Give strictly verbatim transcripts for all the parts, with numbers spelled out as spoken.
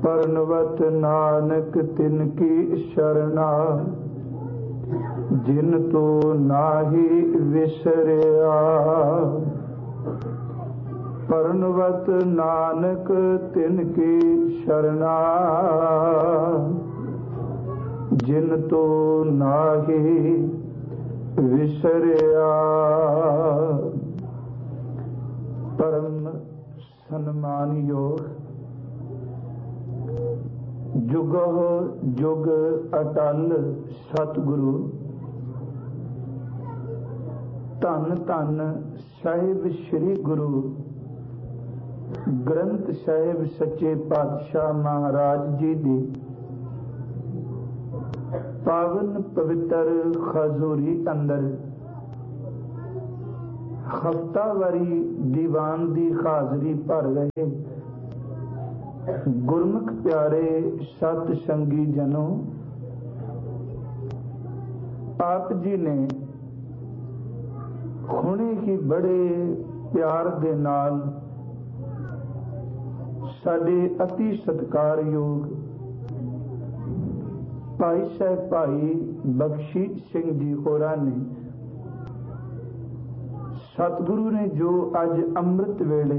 परनवत नानक तिनकी शरणा, जिन तो नाही विसरिया। परनवत नानक तिनकी शरणा, जिन तो नाही विसरिया। परम सन्मान योग जुगो जुग अटल सतगुरु, धन धन साहिब श्री गुरु ग्रंथ साहिब सच्चे पातशाह महाराज जी दी पावन पवित्र खजूरी अंदर हफ्तावारी दीवान दी हाजरी भर रहे गुरमुख प्यारे सत संगी जनों, आप जी ने हुणे ही बड़े प्यार दे नाल साडे अति सत्कारयोग भाई साहब भाई बख्शी सिंह जी होरां ने सतगुरु ने जो अज अमृत वेले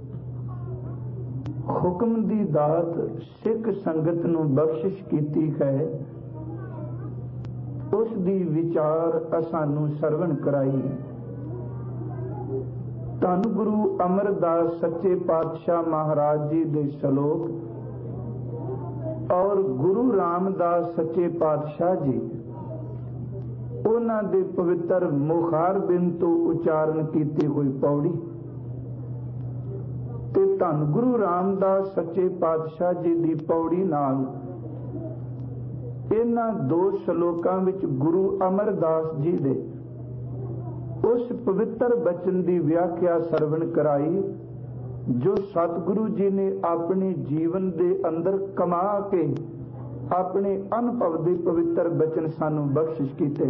हुक्म दी दात सिख संगत नूं बख्शिश कीती है, उस दी विचार असानू सरवण कराई। धन गुरु अमरदास सच्चे पातशाह महाराज जी दे सलोक और गुरु रामदास सच्चे पातशाह जी उन्हां दे पवित्र मुखार बिन तो उचारण कीती हुई पौड़ी ते धन गुरु रामदास सच्चे पातशाह जी दी पौड़ी नाल इन्हां दो सलोकां विच गुरु अमरदास जी दे उस पवित्र बचन की व्याख्या सरवण कराई जो सतगुरु जी ने अपने जीवन दे अंदर कमा के अपने अनुभव के पवित्र बचन सानू बख्शिश कीते।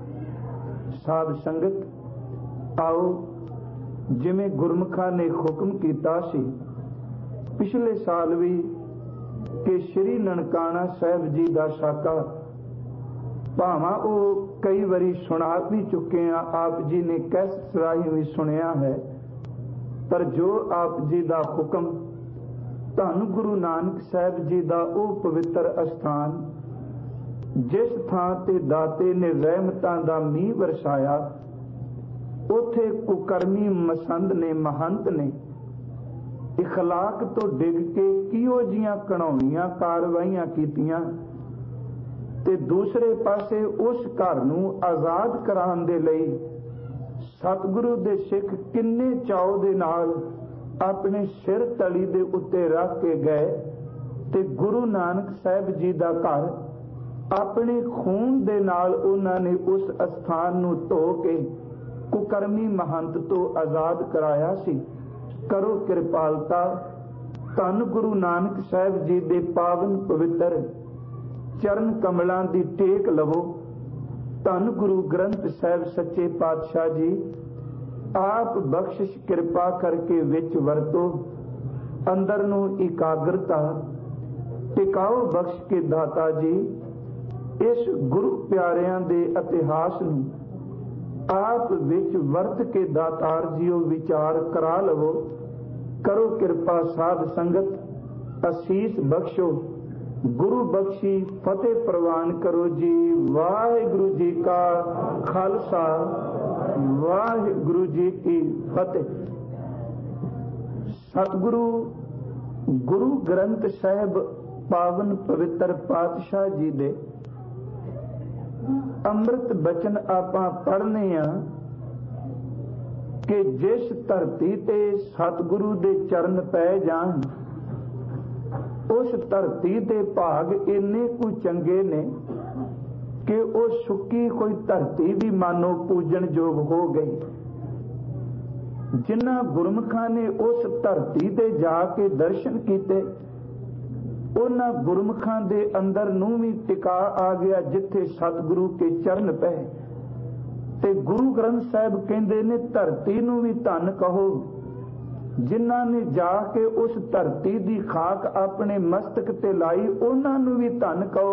साध संगत आओ, जिमें गुरमुखा ने हुक्म किया सी पिछले साल भी कि श्री ननकाना साहब जी का साका भावां वो कई बारी सुना भी चुके हैं, आप जी ने कैसेट राही भी सुनिया है, पर जो आप जी का हुक्म धन गुरु नानक साहब जी का वो पवित्र स्थान जिस थां ते दाते ने रहमतां दा मींह वरसाया, उथे कुकर्मी मसंद ने महंत ने इखलाक तो डिग के किहो जियां घिनौणियां कारवाइयां कीतियां ते दूसरे पासे उस घर नूं आजाद कराउण दे लई सतगुरु दे सिख किन्ने चाव दे नाल अपने सिर तली दे उत्ते रख के गए ते गुरु नानक साहब जी दा घर अपने खून दे नाल उन्हां ने उस स्थान नूं धो के कुकर्मी महंत तो आजाद कराया सी। करो कृपालता, धन गुरु नानक साहब जी दे पावन पवित्र चरण कमलों की टेक लवो। धन गुरु ग्रंथ साहब सच्चे पातशाह जी आप बख्शिश कृपा करके विच वरतो, अंदर नूं एकाग्रता टिकाओ बख्श के दाता जी। इस गुरु प्यारियां दे इतिहास नूं आप विच वर्त के दातार जीओ विचार करा लवो। करो कृपा साध संगत, असीस बख्शो, गुरु बख्शी फतेह प्रवान करो जी। वाहिगुरु जी का खालसा, वाहिगुरु जी की फतेह। सतगुरु गुरु ग्रंथ साहिब पावन पवित्र पातशाह जी दे अमृत बचन आपां पढ़ने आ कि जिस धरती ते सतगुरु दे चरण पै जान, उस धरती दे भाग इन्ने कु चंगे ने कि वो सुक्की कोई धरती भी मानो पूजन योग हो गई। जिन्हां गुरमुखां ने उस धरती ते जाके दर्शन कीते, उन्हां गुरमुखां दे अंदर नूं भी टिका आ गया जिथे सतगुरु के चरण पै। ते गुरु ग्रंथ साहिब कहंदे ने धरती नूं भी धन कहो जिन्हां ने जाके उस धरती की खाक अपने मस्तक ते लाई उन्हां नूं भी धन कहो।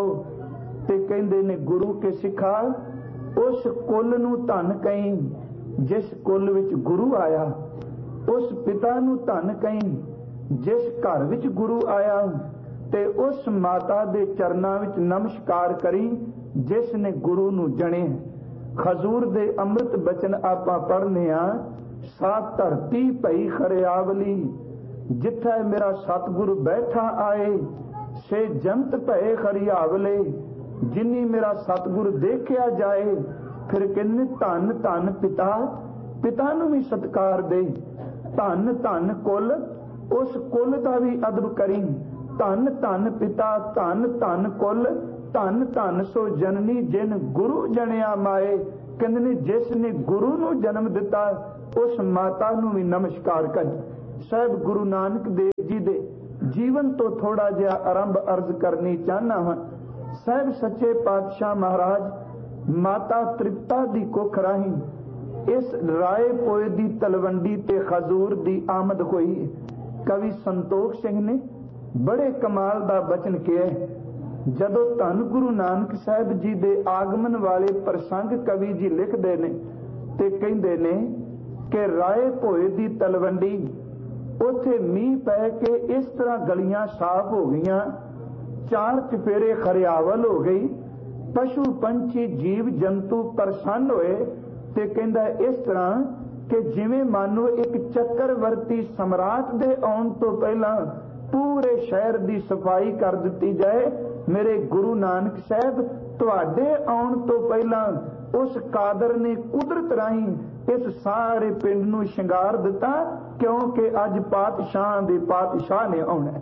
ते कहंदे ने गुरु के सिखा उस कुल नूं धन कहीं जिस कुल विच गुरु आया, उस पिता नूं धन कहीं जिस घर विच गुरु आया, ते उस माता दे चरनां विच नमस्कार करी जिस ने गुरु नूं जणे। खजूर दे अमृत बचन आपां पढ़ने आ, सा धरती पई खरियावली जिथे मेरा सतगुरु बैठा आए, से जंत भय खरियावले जिन्नी मेरा सतगुरु देखिया जाए। फिर कहने धन धन पिता, पिता नूं भी सत्कार दे। धन धन कुल, उस कुल दा भी अदब करी। धन धन पिता, धन धन कुल, धन धन सो जननी जिन गुरु जनिया माए। कहंदे ने जिस ने गुरु नूं जन्म दिता उस माता नूं भी नमस्कार कर। साहब गुरु नानक देव जी दे जीवन तो थोड़ा जिहा आरंभ अर्ज करनी चाहना हां। साहब सच्चे पातशाह महाराज माता तृप्ता दी कुख राही इस राय पोए दी तलवंडी ते खजूर दी आमद होई। कवि संतोख सिंह ने बड़े कमाल दा बचन किया। जदों धन गुरु नानक साहब जी दे आगमन वाले प्रसंग कवि जी लिखदे ने ते कहंदे ने कि राय भोए दी तलवंडी उथे मीह पै के इस तरह गलियां साफ हो गईयां, चार चफेरे खरियावल हो गई, पशु पंछी जीव जंतु प्रसन्न होए। ते कहंदा इस तरह कि जिवें मानो एक चक्रवर्ती सम्राट दे आउण तो पहला पूरे शहर दी सफाई कर दिती जाए। मेरे गुरु नानक साहब तुहाडे आउण तो पहला उस कादर ने कुदरत राही इस सारे पिंड नूं शिंगार दिता, क्योंकि अज पातशाह दे पातशाह ने आउणा।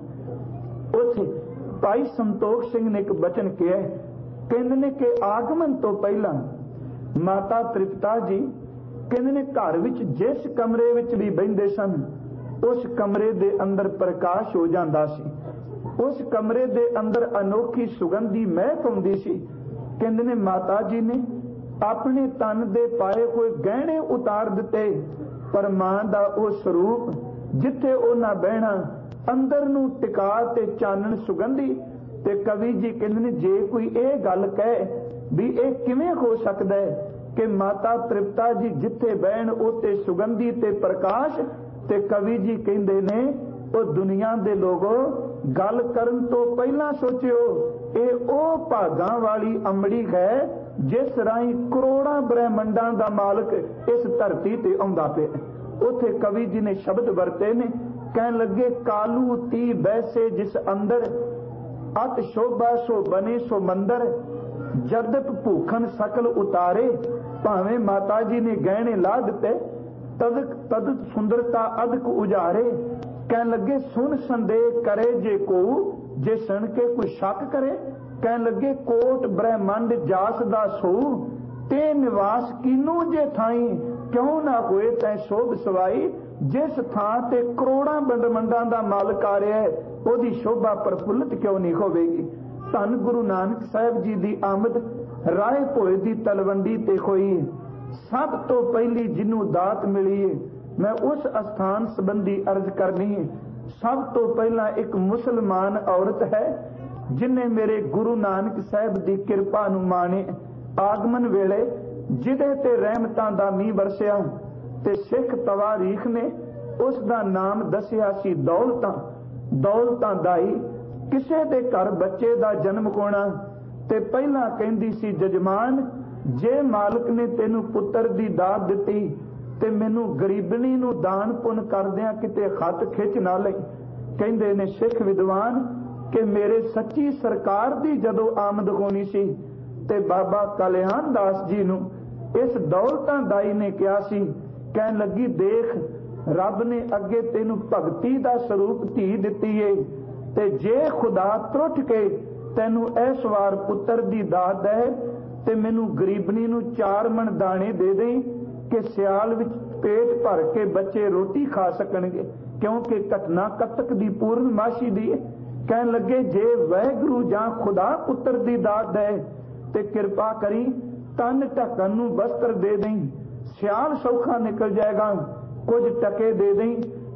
उथे भाई संतोख सिंह ने एक बचन किया, कहंदे ने कि आगमन तो पहला माता तृप्ता जी कहंदे ने घर विच जिस कमरे विच भी बहिंदे सन उस कमरे दे अंदर प्रकाश हो जांदा सी, उस कमरे दे अंदर अनोखी सुगंधी महक आउंदी सी। कहंदे ने माता जी ने अपने तन दे पाए हुए गहने उतार दिते, पर मां दा ओ स्वरूप जिथे उन्हां बहना अंदर नूं टिका ते चानण सुगंधी। ते कवि जी कहंदे ने जे कोई ये गल कहे भी ये किवें हो सकदा है कि माता तृप्ता जी जिथे बहन उते सुगंधी ते प्रकाश। ते कवि जी कहंदे ने ओ दुनिया दे लोगो गल करन तो पहला सोचियो ये ओ भागां वाली अमड़ी है जिस राही करोड़ां ब्रह्मंडां दा मालक इस धरती ते आउंदा पिया। उथे कवि जी ने शब्द वरते ने, कहन लगे कालू ती बैसे जिस अंदर अत शोभा सो बने सो मंदर, जदप भूखन सकल उतारे। भावें माता जी ने गहने ला दिते, तदक तद सुंदरता अदक उजारे। कहन लगे सुन संदेह करे जे को, जे सुन के कोई शक करे। कहन लगे कोट ब्रह्मंड जास दा सो, ते निवास कीनू जे थाई, क्यों ना होए तै शोभ सवाई। जिस थां ते करोड़ां ब्रह्मंडां दा मालक आ रहा है ओदी शोभा प्रफुल्लित क्यों नहीं होवेगी। धन गुरु नानक साहब जी दी आमद राय भोए दी तलवंडी ते होई। सब तो पहली जिन्नू दात मिली है मैं उस स्थान संबंधी अर्ज करनी है। सब तो पहला एक मुसलमान औरत है जिन्हें मेरे गुरु नानक साहब दी किरपा नूं माणे। आगमन वेले जिदे ते रहमतां दा मींह बरसिया ते सिख तवारीख ने उस दा नाम दसिया सी दौलतां। दौलतां दाई किसे दे घर बच्चे दा जन्म होना ते पहला कहंदी सी जजमान जे मालक ने तेनू पुत्र दी दात दिती ते मैनू गरीबनी नू दान पुन करदियां किते खत खिच ना लई। कहंदे ने सिख विद्वान कि मेरे सच्ची सरकार दी जदों आमद होनी सी ते बाबा कल्याण दास जी नू इस दौलतां दाई ने कहा सी, कहन लगी देख रब ने अगे तेनू भगती दा स्वरूप धी दिती है ते जे खुदा त्रुट के तेनू इस वार पुत्र दी दात दे ते मैनू गरीबनी नू चार मन दाने दे दें कि सियाल विच पेट भर के बच्चे रोटी खा सकणगे, क्योंकि घटना कतक दी पूर्णमाशी दी। कहन लगे जे वाहिगुरू जां खुदा पुत्र दी दात दे ते किरपा करी तन ढकन नू वस्त्र दे दें, सियाल सौखा निकल जाएगा, कुछ टके दे दें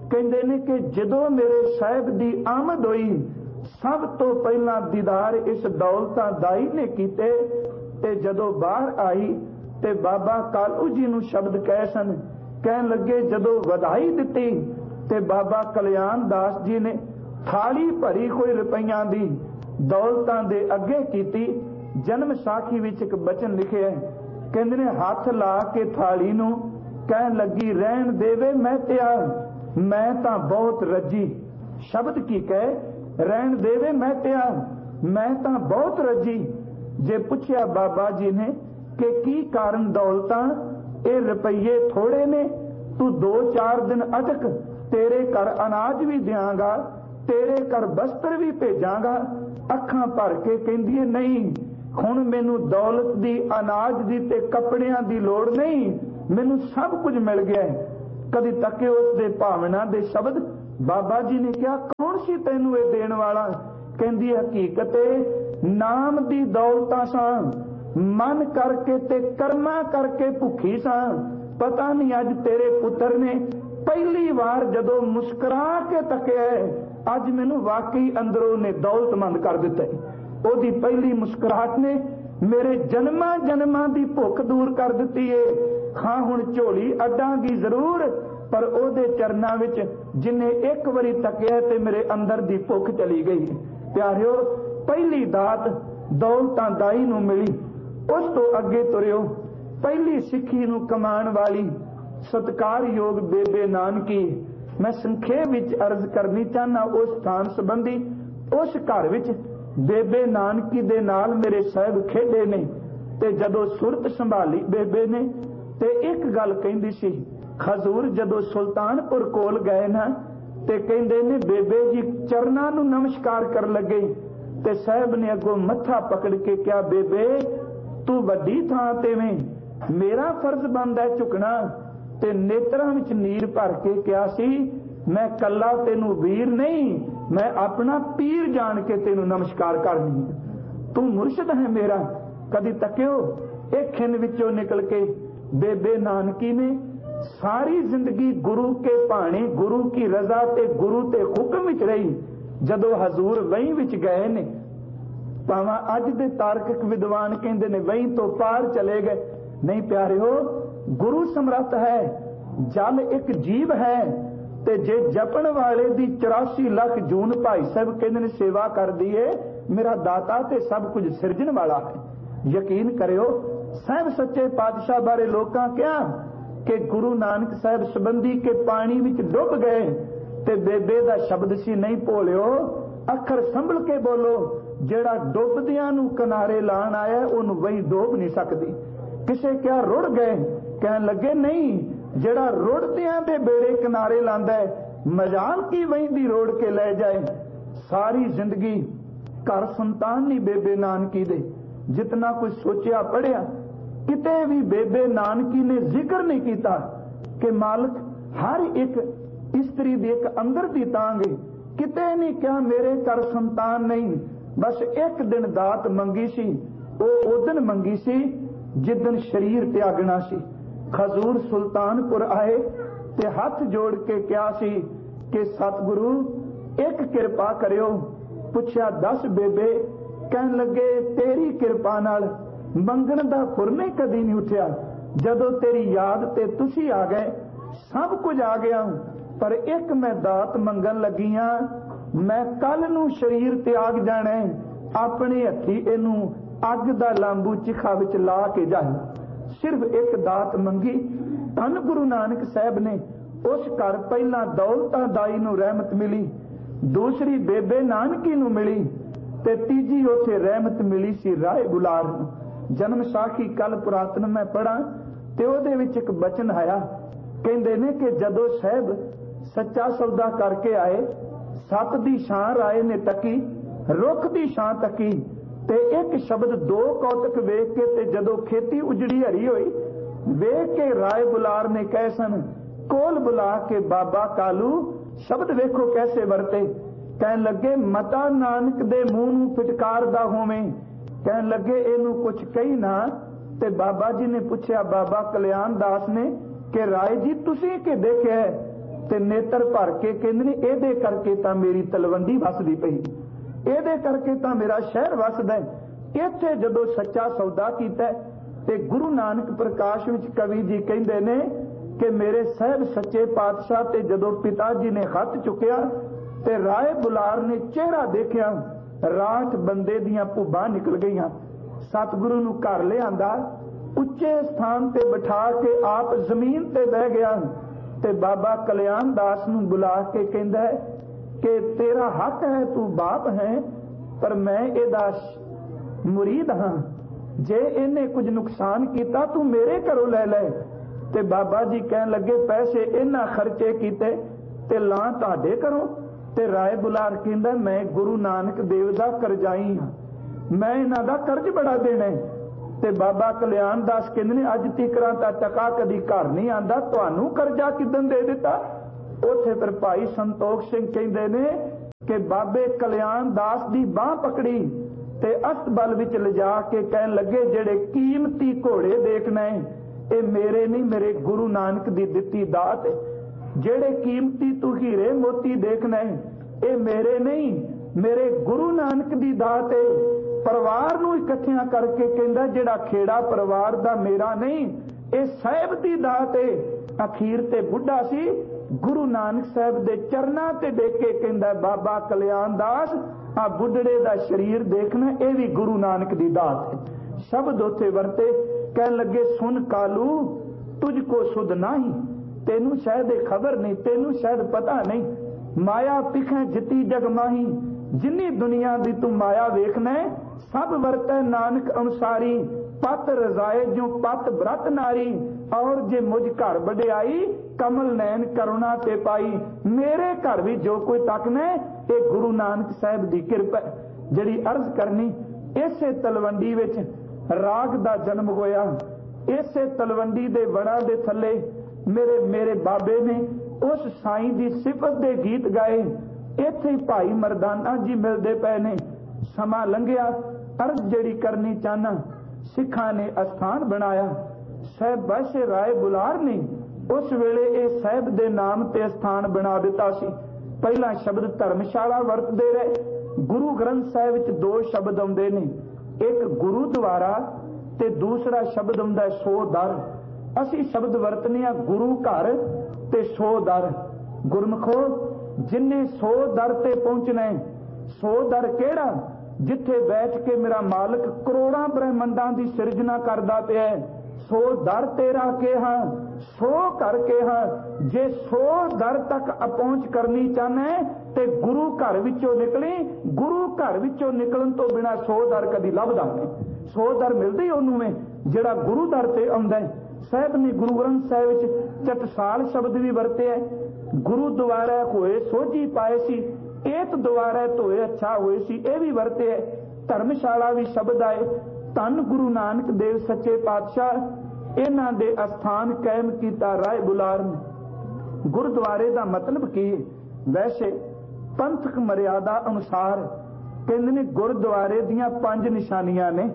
ਕਹਿੰਦੇ ਨੇ ਕਿ ਜਦੋਂ ਮੇਰੇ ਸਾਹਿਬ ਦੀ ਆਮਦ ਹੋਈ, ਸਭ ਤੋਂ ਪਹਿਲਾਂ ਦੀਦਾਰ ਇਸ ਦੌਲਤਾਂ ਦਾਈ ਨੇ ਕੀਤੇ। ਤੇ ਜਦੋਂ ਬਾਹਰ ਆਈ ਤੇ ਬਾਬਾ ਕਾਲੂ ਜੀ ਨੂੰ ਸ਼ਬਦ ਕਹੇ ਸਨ, ਕਹਿਣ ਲੱਗੇ ਜਦੋਂ ਵਧਾਈ ਦਿੱਤੀ ਤੇ ਬਾਬਾ ਕਲਿਆਣ ਦਾਸ ਜੀ ਨੇ ਥਾਲੀ ਭਰੀ ਕੋਈ ਰੁਪਈਆਂ ਦੀ ਦੌਲਤਾਂ ਦੇ ਅੱਗੇ ਕੀਤੀ। ਜਨਮ ਸਾਖੀ ਵਿੱਚ ਇੱਕ ਬਚਨ ਲਿਖਿਆ, ਕਹਿੰਦੇ ਨੇ ਹੱਥ ਲਾ ਕੇ ਥਾਲੀ ਨੂੰ ਕਹਿਣ ਲੱਗੀ, ਰਹਿਣ ਦੇਵੇ ਮੈਂ ਤਿਆਰ, ਮੈਂ ਤਾਂ ਬਹੁਤ ਰੱਜੀ। ਸ਼ਬਦ ਕੀ ਕਹੇ, ਰਹਿਣ ਦੇਵੇ ਮੈਂ ਤਿਆਰ, ਮੈਂ ਤਾਂ ਬਹੁਤ ਰੱਜੀ। ਜੇ ਪੁੱਛਿਆ ਬਾਬਾ ਜੀ ਨੇ ਕਿ ਕੀ ਕਾਰਨ ਦੌਲਤਾਂ, ਇਹ ਰੁਪਈਏ ਥੋੜੇ ਨੇ, ਤੂੰ ਦੋ ਚਾਰ ਦਿਨ ਅਟਕ, ਤੇਰੇ ਘਰ ਅਨਾਜ ਵੀ ਦਿਆਂਗਾ, ਤੇਰੇ ਘਰ ਬਸਤਰ ਵੀ ਭੇਜਾਂਗਾ। ਅੱਖਾਂ ਭਰ ਕੇ ਕਹਿੰਦੀ ਹੈ, ਨਹੀਂ ਹੁਣ ਮੈਨੂੰ ਦੌਲਤ ਦੀ, ਅਨਾਜ ਦੀ ਤੇ ਕੱਪੜਿਆਂ ਦੀ ਲੋੜ ਨਹੀਂ, ਮੈਨੂੰ ਸਭ ਕੁਝ ਮਿਲ ਗਿਆ। ਕਦੀ ਤੱਕੇ ਉਸ ਦੇ ਭਾਵਨਾ ਦੇ ਸ਼ਬਦ। ਬਾਬਾ ਜੀ ਨੇ ਕਿਹਾ, ਕੌਣ ਸੀ ਤੈਨੂੰ ਇਹ ਦੇਣ ਵਾਲਾ? ਕਹਿੰਦੀ ਹਕੀਕਤ ਨਾਮ ਦੀ ਦੌਲਤਾਂ ਸਾਂ, ਮਨ ਕਰਕੇ ਤੇ ਕਰਮਾਂ ਕਰਕੇ ਭੁੱਖੀ ਸਾਂ। ਪਤਾ ਨਹੀਂ ਅੱਜ ਤੇਰੇ ਪੁੱਤਰ ਨੇ ਪਹਿਲੀ ਵਾਰ ਜਦੋਂ ਮੁਸਕਰਾ ਕੇ ਤੱਕਿਆ, ਅੱਜ ਮੈਨੂੰ ਵਾਕਈ ਅੰਦਰੋਂ ਨੇ ਦੌਲਤਮੰਦ ਕਰ ਦਿੱਤਾ। ਉਹਦੀ ਪਹਿਲੀ ਮੁਸਕਰਾਹਟ ਨੇ ਮੇਰੇ ਜਨਮਾਂ ਜਨਮਾਂ ਦੀ ਭੁੱਖ ਦੂਰ ਕਰ ਦਿੱਤੀ ਏ। ਹਾਂ ਹੁਣ ਝੋਲੀ ਅੱਡਾਂਗੀ ਜ਼ਰੂਰ, ਪਰ ਉਹਦੇ ਚਰਨਾਂ ਵਿੱਚ ਜਿਨੇ ਇੱਕ ਵਾਰੀ ਤੱਕਿਆ ਤੇ ਮੇਰੇ ਅੰਦਰ ਦੀ ਭੁੱਖ ਚਲੀ ਗਈ। ਪਿਆਰਿਓ, ਪਹਿਲੀ ਦਾਤ ਦੌਲਤਾਂ ਦਾਈ ਨੂੰ ਮਿਲੀ। ਉਸ ਤੋਂ ਅੱਗੇ ਤੁਰਿਓ, ਪਹਿਲੀ ਸਿੱਖੀ ਨੂੰ ਕਮਾਉਣ ਵਾਲੀ ਸਤਿਕਾਰਯੋਗ ਬੇਬੇ ਨਾਨਕੀ। ਮੈਂ ਸੰਖੇਪ ਵਿੱਚ ਅਰਜ਼ ਕਰਨੀ ਚਾਹਨਾ ਉਸ ਸਥਾਨ ਸੰਬੰਧੀ। ਉਸ ਘਰ ਵਿੱਚ ਬੇਬੇ ਨਾਨਕੀ ਦੇ ਨਾਲ ਮੇਰੇ ਸਾਹਿਬ ਖੇਡੇ ਨੇ, ਤੇ ਜਦੋਂ ਸੁਰਤ ਸੰਭਾਲੀ ਬੇਬੇ ਨੇ ਤੇ ਇੱਕ ਗੱਲ ਕਹਿੰਦੀ ਸੀ। ਹਜ਼ੂਰ ਜਦੋਂ ਸੁਲਤਾਨਪੁਰ ਕੋਲ ਗਏ ਨਾ, ਤੇ ਕਹਿੰਦੇ ਨੇ ਬੇਬੇ ਜੀ ਚਰਨਾਂ ਨੂੰ ਨਮਸਕਾਰ ਕਰਨ ਲੱਗੇ, ਤੇ ਸਾਹਿਬ ਨੇ ਅੱਗੋਂ ਮੱਥਾ ਪਕੜ ਕੇ ਕਿਹਾ, ਬੇਬੇ ਤੂੰ ਵੱਡੀ ਥਾਂ ਤੇ ਵੇਂ, ਮੇਰਾ ਫਰਜ਼ ਬਣਦਾ ਹੈ ਝੁਕਣਾ। ਤੇ ਨੇਤਰਾਂ ਵਿੱਚ ਨੀਰ ਭਰ ਕੇ ਕਿਹਾ ਸੀ, ਮੈਂ ਕੱਲਾ ਤੈਨੂੰ ਵੀਰ ਨਹੀਂ, ਮੈਂ ਆਪਣਾ ਪੀਰ ਜਾਣ ਕੇ ਤੈਨੂੰ ਨਮਸਕਾਰ ਕਰਨੀ, ਤੂੰ ਮੁਰਸ਼ਿਦ ਹੈ ਮੇਰਾ। ਕਦੀ ਤੱਕਿਓ, ਇਹ ਖਿੰਨ ਵਿੱਚੋਂ ਨਿਕਲ ਕੇ ਬੇਬੇ ਨਾਨਕੀ ਨੇ ਸਾਰੀ ਜ਼ਿੰਦਗੀ ਗੁਰੂ ਕੇ ਭਾਣੇ, ਗੁਰੂ ਕੀ ਰਜ਼ਾ ਤੇ ਗੁਰੂ ਤੇ ਹੁਕਮ ਵਿੱਚ ਰਹੀ। ਜਦੋਂ ਹਜ਼ੂਰ ਵਹੀ ਵਿੱਚ ਗਏ ਨੇ, ਭਾਵੇਂ ਅੱਜ ਦੇ ਤਾਰਕਿਕ ਵਿਦਵਾਨ ਕਹਿੰਦੇ ਨੇ ਵਹੀ ਤੋਂ ਪਾਰ ਚਲੇ ਗਏ, ਨਹੀਂ ਪਿਆਰਿਓ, ਗੁਰੂ ਸਮਰੱਥ ਹੈ, ਜਲ ਇੱਕ ਜੀਵ ਹੈ, ਤੇ ਜੇ ਜਪਣ ਵਾਲੇ ਦੀ ਚੁਰਾਸੀ ਲੱਖ ਜੂਨ ਭਾਈ ਸਾਹਿਬ ਕਹਿੰਦੇ ਨੇ ਸੇਵਾ ਕਰਦੀ ਏ, ਮੇਰਾ ਦਾਤਾ ਤੇ ਸਭ ਕੁਝ ਸਿਰਜਣ ਵਾਲਾ ਹੈ। ਯਕੀਨ ਕਰਿਓ, ਸਾਹਿਬ ਸੱਚੇ ਪਾਤਸ਼ਾਹ ਬਾਰੇ ਲੋਕਾਂ ਕਿਹਾ ਕਿ ਗੁਰੂ ਨਾਨਕ ਸਾਹਿਬ ਸੰਬੰਧੀ ਕੇ ਪਾਣੀ ਵਿੱਚ ਡੁੱਬ ਗਏ, ਤੇ ਬੇਬੇ ਦਾ ਸ਼ਬਦ ਸੀ, ਨਹੀਂ ਭੋਲਿਓ, ਅੱਖਰ ਸੰਭਲ ਕੇ ਬੋਲੋ, ਜਿਹੜਾ ਡੁੱਬਦਿਆਂ ਨੂੰ ਕਿਨਾਰੇ ਲਾਣ ਆਇਆ ਉਹਨੂੰ ਵਹੀ ਡੋਬ ਨਹੀਂ ਸਕਦੀ। ਕਿਸੇ ਕਿਹਾ ਰੁੜ ਗਏ, ਕਹਿਣ ਲੱਗੇ ਨਹੀਂ, ਜਿਹੜਾ ਰੁੜਦਿਆਂ ਦੇ ਬੇੜੇ ਕਿਨਾਰੇ ਲਾਂਦਾ ਹੈ, ਮਜਾਲ ਕੀ ਵਹੀ ਦੀ ਰੋੜ ਕੇ ਲੈ ਜਾਏ। ਸਾਰੀ ਜ਼ਿੰਦਗੀ ਘਰ ਸੰਤਾਨ ਨਹੀਂ ਬੇਬੇ ਨਾਨਕੀ ਦੇ, ਜਿਤਨਾ ਕੁਝ ਸੋਚਿਆ ਪੜਿਆ, ਕਿਤੇ ਵੀ ਬੇਬੇ ਨਾਨਕੀ ਨੇ ਜ਼ਿਕਰ ਨਹੀਂ ਕੀਤਾ ਕਿ ਮਾਲਕ ਹਰ ਇੱਕ ਇਸਤਰੀ ਦੀ ਇੱਕ ਅੰਦਰ ਦੀ ਤਾਂਗ ਹੈ। ਕਿਤੇ ਨਹੀਂ ਕਿਹਾ ਮੇਰੇ ਘਰ ਸੰਤਾਨ ਨਹੀਂ। ਬਸ ਇੱਕ ਦਿਨ ਦਾਤ ਮੰਗੀ ਸੀ, ਉਹ ਉਦਨ ਮੰਗੀ ਸੀ ਜਿੱਦਨ ਸ਼ਰੀਰ ਤਿਆਗਣਾ ਸੀ। ਹਜ਼ੂਰ ਸੁਲਤਾਨਪੁਰ ਆਏ ਤੇ ਹੱਥ ਜੋੜ ਕੇ ਕਿਹਾ ਸੀ ਕਿ ਸਤਿਗੁਰੂ ਇੱਕ ਕਿਰਪਾ ਕਰਿਓ। ਪੁੱਛਿਆ ਦੱਸ ਬੇਬੇ, ਕਹਿਣ ਲੱਗੇ ਤੇਰੀ ਕਿਰਪਾ ਨਾਲ ਮੰਗਣ ਦਾ ਖੁਰਨੇ ਕਦੀ ਨਹੀਂ ਉੱਠਿਆ। ਜਦੋਂ ਤੇਰੀ ਯਾਦ ਤੇ ਤੁਸੀਂ ਆ ਗਏ, ਸਭ ਕੁਝ ਆ ਗਿਆ, ਪਰ ਇੱਕ ਮੈਂ ਦਾਤ ਮੰਗਣ ਲੱਗੀਆਂ। ਮੈਂ ਕੱਲ ਨੂੰ ਸ਼ਰੀਰ ਤਿਆਗ ਜਾਣਾ, ਆਪਣੇ ਹੱਥੀ ਇਹਨੂੰ ਅੱਗ ਦਾ ਲਾਂਬੂ ਚਿਖਾ ਵਿੱਚ ਲਾ ਕੇ ਜਾਏ। ਸਿਰਫ ਇੱਕ ਦਾਤ ਮੰਗੀ। ਧੰਨ ਗੁਰੂ ਨਾਨਕ ਸਾਹਿਬ ਨੇ ਉਸ ਘਰ ਪਹਿਲਾਂ ਦੌਲਤਾਂ ਦਾਈ ਨੂੰ ਰਹਿਮਤ ਮਿਲੀ, ਦੂਸਰੀ ਬੇਬੇ ਨਾਨਕੀ ਨੂੰ ਮਿਲੀ, ਤੇ ਤੀਜੀ ਉੱਥੇ ਰਹਿਮਤ ਮਿਲੀ ਸੀ ਰਾਏ ਬੁਲਾਰ ਨੂੰ। ਜਨਮ ਸਾਖੀ ਕੱਲ ਪੁਰਾਤਨ ਮੈਂ ਪੜਾਂ ਤੇ ਉਹਦੇ ਵਿੱਚ ਇੱਕ ਬਚਨ ਆਇਆ, ਕਹਿੰਦੇ ਨੇ ਕਿ ਜਦੋਂ ਸਾਹਿਬ ਸੱਚਾ ਸੌਦਾ ਕਰਕੇ ਆਏ, ਸੱਤ ਦੀ ਛਾਂ ਰਾਏ ਨੇ ਤੱਕੀ, ਰੁੱਖ ਦੀ ਛਾਂ ਤੱਕੀ, ਤੇ ਇੱਕ ਸ਼ਬਦ ਦੋ ਕੌਤਕ ਵੇਖ ਕੇ ਤੇ ਜਦੋਂ ਖੇਤੀ ਉਜੜੀ ਹਰੀ ਹੋਈ ਵੇਖ ਕੇ ਰਾਏ ਬੁਲਾਰ ਨੇ ਕਹੇ ਸਨ, ਕੋਲ ਬੁਲਾ ਕੇ ਬਾਬਾ ਕਾਲੂ ਸ਼ਬਦ ਵੇਖੋ ਕੈਸੇ ਵਰਤੇ। ਕਹਿਣ ਲੱਗੇ ਮਤਾ ਨਾਨਕ ਦੇ ਮੂੰਹ ਨੂੰ ਫਿਟਕਾਰਦਾ ਹੋਵੇਂ। ਕਹਿਣ ਲੱਗੇ ਇਹਨੂੰ ਕੁਛ ਕਹੀ ਨਾ। ਤੇ ਬਾਬਾ ਜੀ ਨੇ ਪੁੱਛਿਆ ਬਾਬਾ ਕਲਿਆਣ ਦਾਸ ਨੇ ਕਿ ਰਾਏ ਜੀ ਤੁਸੀਂ ਕਿ ਦੇਖਿਆ? ते नेत्र भर के कहंदे ने इहदे करके तां मेरी तलवंडी वसदी पई, इहदे करके तां मेरा शहर वसदा है। इत्थे जदों सच्चा सौदा कीता ते गुरु नानक प्रकाश विच कवि जी कहंदे ने कि मेरे साहब सच्चे पातशाह ते जदों पिता जी ने हथ चुकिया ते राय बुलार ने चेहरा देखिया, राठ बंदे दियां भुब्बां निकल गईयां। सतगुरु नूं घर ले आंदा, उच्चे स्थान ते बिठा के आप जमीन ते बह गया ते बाबा कल्याण दास नूं बुला के कहंदा है कि तेरा हक है, तू बाप है, पर मैं इहदा मुरीद हां, जे इहने कुछ नुकसान कीता तू मेरे घरों लै लै। ते बाबा जी कहन लगे पैसे इन्हां खर्चे कीते ते लां तुहाडे घरों। ते राय बुलार कहंदा मैं गुरु नानक देव दा करजाई हां, मैं इन्हां दा कर्ज बड़ा देना है। ते बाबा कल्याण दास कहंदे ने अज तिकरां तां टका कदी घर नहीं आंदा, तुहानूं करजा किदन दे दिता। उत्थे फिर भाई संतोख सिंह कहंदे ने कि बाबे कल्याण दास दी बांह पकड़ी ते अस्तबल विच लिजा के कहन लगे जेड़े कीमती घोड़े देखना है ये मेरे नहीं, मेरे गुरु नानक दी दित्ती दात है। जेड़े कीमती तू हीरे मोती देखना है ये मेरे नहीं, मेरे गुरु नानक दी दात है। परिवार नूं इकट्ठियां करके कहंदा जेड़ा खेड़ा परिवार दा मेरा नहीं, ये साहिब दी दात है। अखीर ते बुढ़ा सी गुरु नानक साहब दे चरनां ते देख के कहंदा बाबा कल्याण दास आ बुढ़ड़े दा शरीर देखना ये भी गुरु नानक दी दात है। शब्द उथे वरते, कहन लगे सुन कालू तुझको सुध नाही, तेनू शायद खबर नहीं, तेनू शायद पता नहीं, माया पिखें जिती जग माही, जिन्नी दुनिया दी तू माया वेखना है सब वरतै नानक अनुसारी, पत रजाए जो पत व्रत नारी, और जे मुझ घर बड़ियाई कमल नैन करुणा ते पाई। मेरे घर भी जो कोई तकने ये गुरु नानक साहब दी किरपा। जड़ी अर्ज करनी इसे तलवंडी विच राग दा जन्म होया, इसे तलवंडी दे वड़ा दे थले मेरे मेरे बाबे ने उस साईं दी सिफत दे गीत गाए। इत्थे ही भाई मरदाना जी मिलदे पए ने। समा लंघिया, अर्ज जड़ी करनी चाहना, सिखा ने अस्थान बनाया। साहब वैसे राय बुलार ने उस वेले ये साहब दे नाम ते स्थान बना दिता सी। पहला शब्द धर्मशाला वरतदे रहे। गुरु ग्रंथ साहिब विच दो शब्द आउंदे ने, एक गुरु द्वारा ते दूसरा शब्द आउंदा सो दर। असी शब्द वरतने गुरु घर ते सो दर। गुरमुखो जिन्ने सो दर ते पहुंचना है, सो दर केड़ा जिथे बैठ के मेरा मालिक करोड़ां ब्रह्मंडां दी सिरजना करदा पिया है। सो दर तेरा केहा, सो कर केहा। जे सो दर तक पहुंच करनी चाहना है ते गुरु घर विचों निकली। गुरु घर विचों निकलन तो बिना सो दर कदी लभदा नहीं। सो दर मिलदी ओनू में जेड़ा गुरु दर ते आउंदा है। साहब ने गुरु ग्रंथ साहिब विच चटसाल शब्द भी वरते है। गुरु द्वारा होए सोझी पाए सी, एत द्वारा धोए अच्छा होए सी, ये भी वरते है। धर्मशाला भी शब्द आए। धन गुरु नानक देव सच्चे पातशाह इन्हां दे अस्थान कायम कीता राय बुलार ने। गुरुद्वारे का मतलब की वैसे पंथक मर्यादा अनुसार कहंदे ने गुरुद्वारे दियां पंज निशानियां ने।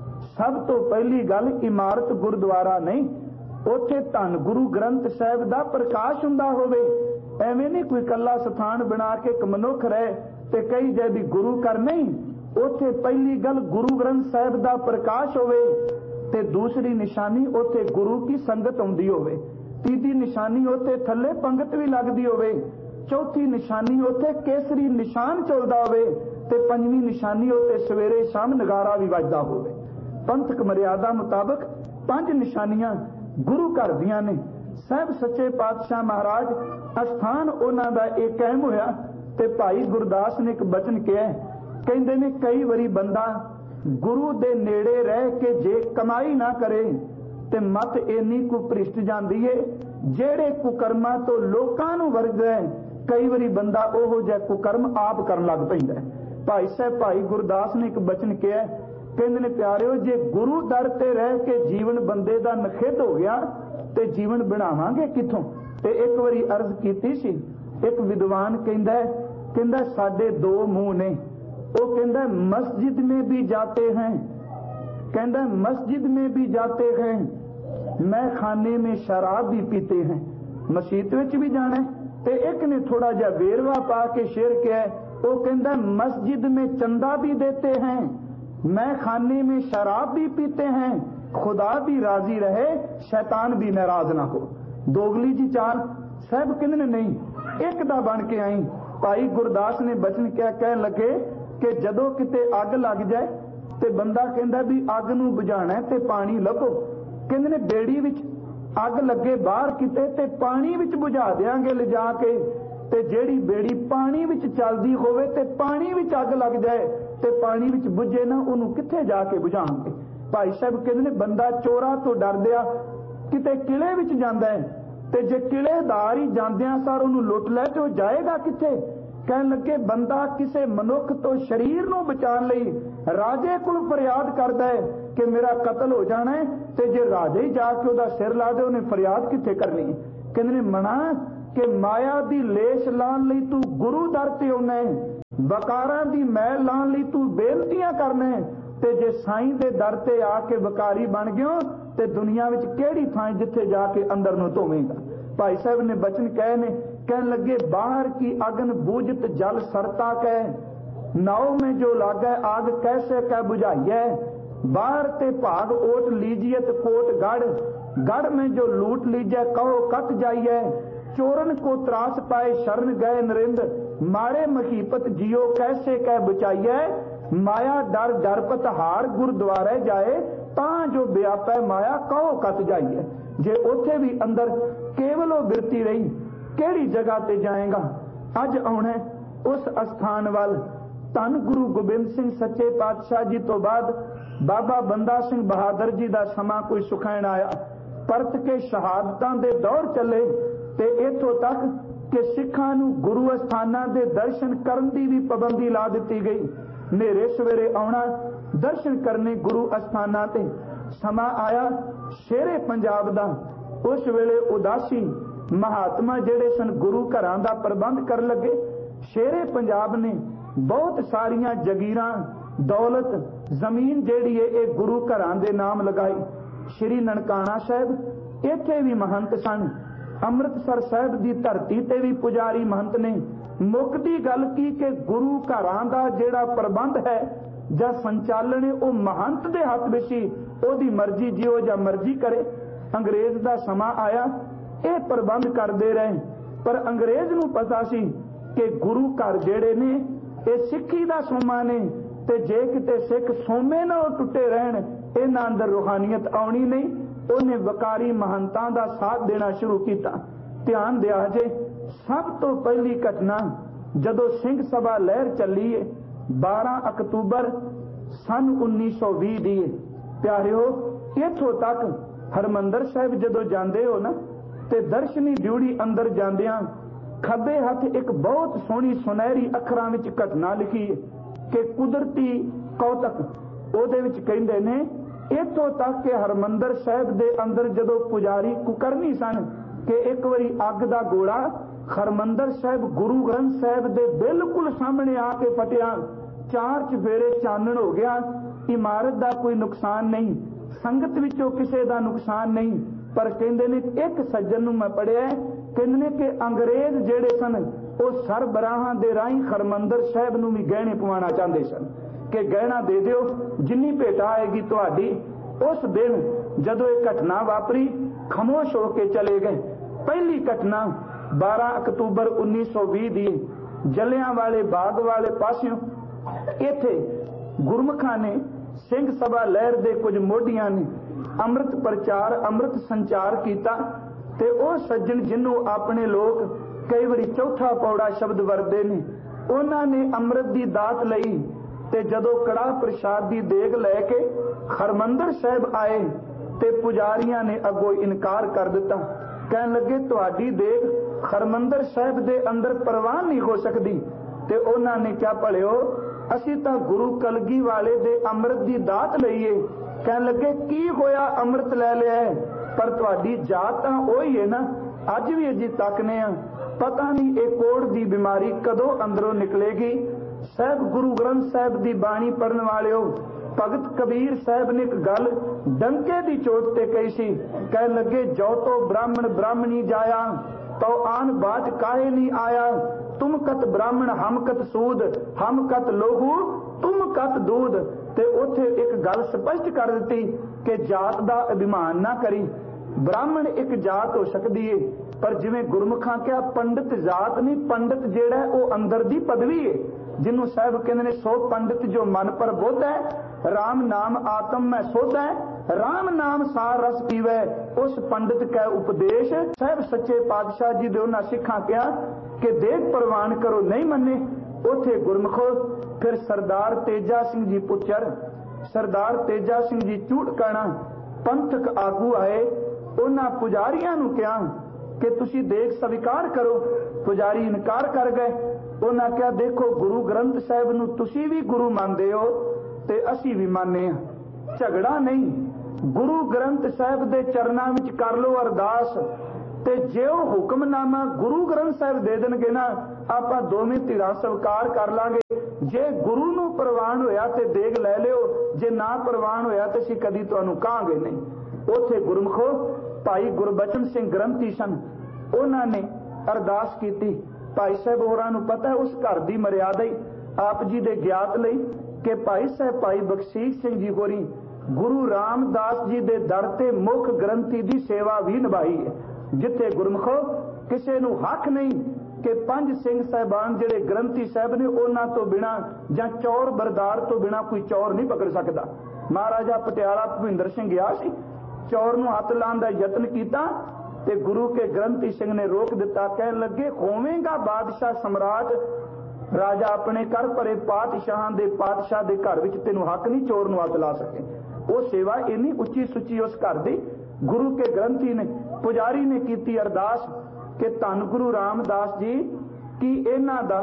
सब तो पहली गल इमारत गुरुद्वारा नहीं, उत्थे धन गुरु ग्रंथ साहिब दा प्रकाश हुंदा होवे। एवें नहीं कोई कला स्थान बना के एक मनुख रहे ते कई जै भी गुरु कर नहीं। उत्थे पहली गल गुरु ग्रंथ साहिब दा प्रकाश होवे ते दूसरी निशानी उत्थे गुरु की संगत आउंदी होवे। तीसरी निशानी उत्थे थल्ले पंगत भी लगदी होवे। चौथी निशानी उत्थे केसरी निशान चलदा होवे ते पंजवीं निशानी उत्थे सवेरे शाम नगारा भी वजदा होवे। पंथक मर्यादा मुताबक पांच निशानियां गुरु घर दियां ने। साहब सच्चे पातशाह महाराज अस्थान उन्हां दा एक कायम होया ते भाई गुरदास ने एक बचन कहा, कहंदे ने कई वारी बंदा गुरु दे नेड़े रह के जे कमाई ना करे ते मत इन्नी को भ्रिष्ट जांदी है जेड़े कुकर्मां तो लोकां नूं वरगदा है। कई वारी बंदा ओहो जिहा कुकर्म आप करन लग पैंदा है। भाई साहब भाई गुरदास ने एक बचन कहा, कहंदे ने प्यारिओ जे गुरु दर ते रह के जीवन बंदे दा नखिद हो गया ते जीवन बनावांगे किथों। ते एक वारी अर्ज कीती सी, एक विद्वान कहंदा कहंदा साडे दो मुंह ने। वो कहंदा मस्जिद में भी जाते हैं, कहंदा मस्जिद में भी जाते हैं, मैं खाने में शराब भी पीते हैं। मसीत विच भी जाना है ते एक ने थोड़ा जा वेरवा पा के शेर किया है, वो कहता मस्जिद में चंदा भी देते हैं, मैं खाने में शराब भी पीते हैं, खुदा भी राजी रहे शैतान भी नाराज ना हो। दोगली जी चाल साहब कहने नहीं एक दा बन के आई। भाई गुरदास ने बचन क्या कह लगे कि जदों किते अग लग जाए ते बंदा कहंदा भी अग नूं बुझाना ते पानी लभो, कहंदे ने बेड़ी विच अग लगे बाहर किते ते पानी विच बुझा देंगे लिजा के, ते जेड़ी बेड़ी पानी विच चलदी होवे ते पानी विच अग लग जाए ते पानी विच बुझे ना उन्हों किथे जाके बुझाएंगे। भाई साहब कहते ने बंदा चोरा तो डर दिया किते किले विच जांदा है ते जे किलेदार ही जांदियां सार उन्होंने लुट लै ते जाएगा किथे। कहन लगे बंदा किसे मनुख तो शरीर नूं बचाने लई राजे कोल फरियाद करदा है कि मेरा कतल हो जाना है, ते जे राजे ही जाके उहदा सिर ला दे उन्हें फरियाद किथे करनी। कहंदे ने मना कि माया दी लेश लाण लई तू गुरु दर ते आउणा है, वकारां दी मैल लाण लई तू बेनतियां करना है, ते जे साईं दे दर ते आके वकारी बन गयो ते दुनिया विच किहड़ी थां जिथे जाके अंदर नूं धोवेगा। भाई साहब ने बचन कहे ने कहन लगे बाहर की अगन बूझत जल सरता कह, नाव में जो लागै आग कैसे कह बुझाइए, बाहर ते भाग ओट लीजियत कोट गढ़, गढ़ में जो लूट लीजिए कहो कट जाइए, चोरन को त्रास पाए शरण गए नरिंद, मारे मखीपत जियो कैसे कह बचाइए, माया डर डरपत हार गुरुद्वारे जाए, तां जो व्यापै माया कहो कट जाइए। जे उथे भी अंदर केवलो बिरती रही केड़ी जगह ते जाएगा। अज आउणा उस अस्थान वाल धन गुरु गोबिंद सिंह सच्चे पातशाह जी तो बाद बाबा बंदा सिंह बहादुर जी का समा कोई सुखैण आया, परत के शहादतां दे दौर चले ते इथों तक कि सिखां नूं गुरु अस्थानां दे दर्शन करन दी भी पाबंदी ला दित्ती गई। नेरे सवेरे आउणा दर्शन करने गुरु अस्थानां ते। समा आया शेरे पंजाब दा, उस वेले उदासी महात्मा जेड़े सन गुरु घरां दा प्रबंध कर लगे। शेरे पंजाब ने बहुत सारियां जगीरां दौलत जमीन जेड़ी है ये गुरु घरां दे नाम लगाई। श्री ननकाना साहब इत्थे भी महंत सन, अमृतसर साहब की धरती ते भी पुजारी महंत ने। मुकदी गल की कि गुरु घरां दा जेड़ा प्रबंध है ਜਾਂ संचालन ਉਹ महंत ਦੇ ਹੱਥ ਵਿੱਚ ਸੀ, ਉਹਦੀ ਮਰਜ਼ੀ ਜਿਉ ਜਾਂ ਮਰਜ਼ੀ ਕਰੇ। ਅੰਗਰੇਜ਼ ਦਾ ਸਮਾਂ ਆਇਆ ਇਹ ਪ੍ਰਬੰਧ ਕਰਦੇ ਰਹੇ, ਪਰ ਅੰਗਰੇਜ਼ ਨੂੰ ਪਤਾ ਸੀ ਕਿ ਗੁਰੂ ਘਰ ਜਿਹੜੇ ਨੇ ਇਹ ਸਿੱਖੀ ਦਾ ਸੋਮਾ ਨੇ, ਤੇ ਜੇ ਕਿਤੇ ਸਿੱਖ ਸੋਮੇ ਨਾ ਟੁੱਟੇ ਰਹਿਣ ਇਹਨਾਂ ਅੰਦਰ ਰੂਹਾਨੀਅਤ ਆਉਣੀ ਨਹੀਂ। ਉਹਨੇ ਵਕਾਰੀ ਮਹੰਤਾਂ ਦਾ ਸਾਥ ਦੇਣਾ ਸ਼ੁਰੂ ਕੀਤਾ। ਧਿਆਨ ਦਿਆ ਜੇ ਸਭ ਤੋਂ ਪਹਿਲੀ ਘਟਨਾ ਜਦੋਂ ਸਿੰਘ ਸਭਾ ਲਹਿਰ ਚੱਲੀ ਹੈ बारह अक्तूबर सन उन्नीस सौ भी दी। प्यारिओ इथों तक हरमंदर साहिब जदों जांदे हो ना ते दर्शनी ड्यूड़ी अंदर जांदियां खब्बे हथ एक बहुत सोहनी सुनहरी अखरां विच घटना लिखी है कि कुदरती कौतक। ओदे विच कहिंदे ने इथों तक कि हरमंदर साहिब दे अंदर जदों पुजारी कुकरनी सन कि एक वारी अग दा गोला हरमंदर साहिब गुरु ग्रंथ साहिब दे बिल्कुल सामने आके फटिया। चार चफेरे चानन हो गया। इमारत दा कोई नुकसान नहीं, संगत विचों किसी दा नुकसान नहीं, पर कहंदे ने एक सज्जन नूं मैं पढ़िया कहंदे ने कि अंग्रेज जेड़े सन वो सरबराहां दे राही हरमंदर साहिब नूं भी गहने पवाना चाहते सन कि गहना दे दिओ जिन्नी भेटा आएगी तुहाडी। उस दिन जदों ये घटना वापरी खामोश होके चले गए। पहली घटना बारह अक्तूबर उन्नीस सौ भी दी जलियां वाले बाग वाले पासियों इत्थे गुरमुखां ने सिंह सभा लहर दे कुछ मोढियां ने अमृत प्रचार अमृत संचार किया ते ओ सज्जन जिन्हों अपने लोग कई बारी चौथा पौड़ा शब्द वरदे ने उन्हां ने अमृत दी दात लई ते जदों कड़ा प्रसाद दी देग लैके हरमंदर साहिब आए ते पुजारियां ने अगों इनकार कर दिता। कहन लगे तुहाडी देग हरमंदर साहिब दे अंदर परवान नहीं हो सकती। ते उन्हां ने क्या भलिओ असीं तां गुरु कलगी वाले दे अमृत दी दात लईए। कहन लगे की होया अमृत लै लिया है, पर तुहाडी जात तां ओही है ना। अज भी अजी तकने आ पता नहीं ये कोड़ दी बीमारी कदों अंदरों निकलेगी। साहिब गुरु ग्रंथ साहिब दी बाणी पढ़न वालिओ भगत कबीर साहब ने एक गल डंके की चोट ते कही सी। कह लगे जो तो ब्राह्मण ब्राह्मणी जाया तो आन बाज काहे नहीं आया, तुम कत ब्राह्मण हम कत सूद, हम कत लोहू तुम कत दूध। ते उथे एक गल स्पष्ट कर दी कि जात का अभिमान ना करी। ब्राह्मण एक जात हो सकती है, पर जिवें गुरमुखां क्या पंडित जात नहीं, पंडित जेड़ा है वो अंदर दी पदवी है, जिन्हों साहब कहते ने सो पंडित जो मन पर बोध है, राम नाम आत्म में सोध है, राम नाम सार रस पीवे, उस पंडित का उपदेश साहब सच्चे पातशाह जी दे उन्हां सिखां कहा कि देख प्रवान करो नहीं मन्ने। उथे गुरमुखो फिर सरदार तेजा सिंह जी पुत्र सरदार तेजा सिंह जी झूठकाना पंथक आगू आए, उन्हां पुजारियां नूं कहा कि तुसी देख स्वीकार करो। पुजारी इनकार कर गए। उन्हां कहा देखो गुरु ग्रंथ साहिब नूं तुसी भी गुरु मानदे हो ते असी भी माने हां, झगड़ा नहीं। गुरु ग्रंथ साहिब दे चरनां विच कर लो अरदास, ते जे वो हुक्मनामा गुरु ग्रंथ साहिब दे देणगे ना, आपां दोवें धिरां स्वीकार कर लांगे। जे गुरु नूं प्रवान होया ते देग लै लिओ, जे ना प्रवान होया ते असीं कदी तुहानूं कहांगे नहीं। उथे गुरमुखो भाई गुरबचन सिंह ग्रंथी सन, उन्हां ने अरदास कीती। भाई साहब होरां नूं पता है उस घर दी मर्यादा ही आप जी दे ज्ञात लई कि भाई साहब भाई बख्शीश सिंह जी होरी गुरु रामदास जी दे दर ते मुख ग्रंथी दी सेवा भी निभाई है, जिथे गुरमुखो किसी नूं हक नहीं कि पंज सिंह साहिबान जिहड़े ग्रंथी साहब ने उन्हां तो बिना जां चौर बरदार तो बिना कोई चौर नहीं पकड़ सकदा। महाराजा पटियाला भुपिंदर सिंह गया सी, चौर नूं हथ लाउण दा यतन कीता ते गुरु के ग्रंथी सिंह ने रोक दिता। कहन लगे होवेगा बादशाह सम्राट, राजा अपने कर भरे पातशाहां दे पातशाह दे घर विच तैनूं हक नहीं चोर नूं हथ ला सके। वो सेवा इन्नी उच्ची सुची उस घर दी गुरु के ग्रंथी ने पुजारी ने कीती अरदास कि धन गुरु रामदास जी की इन्हां दा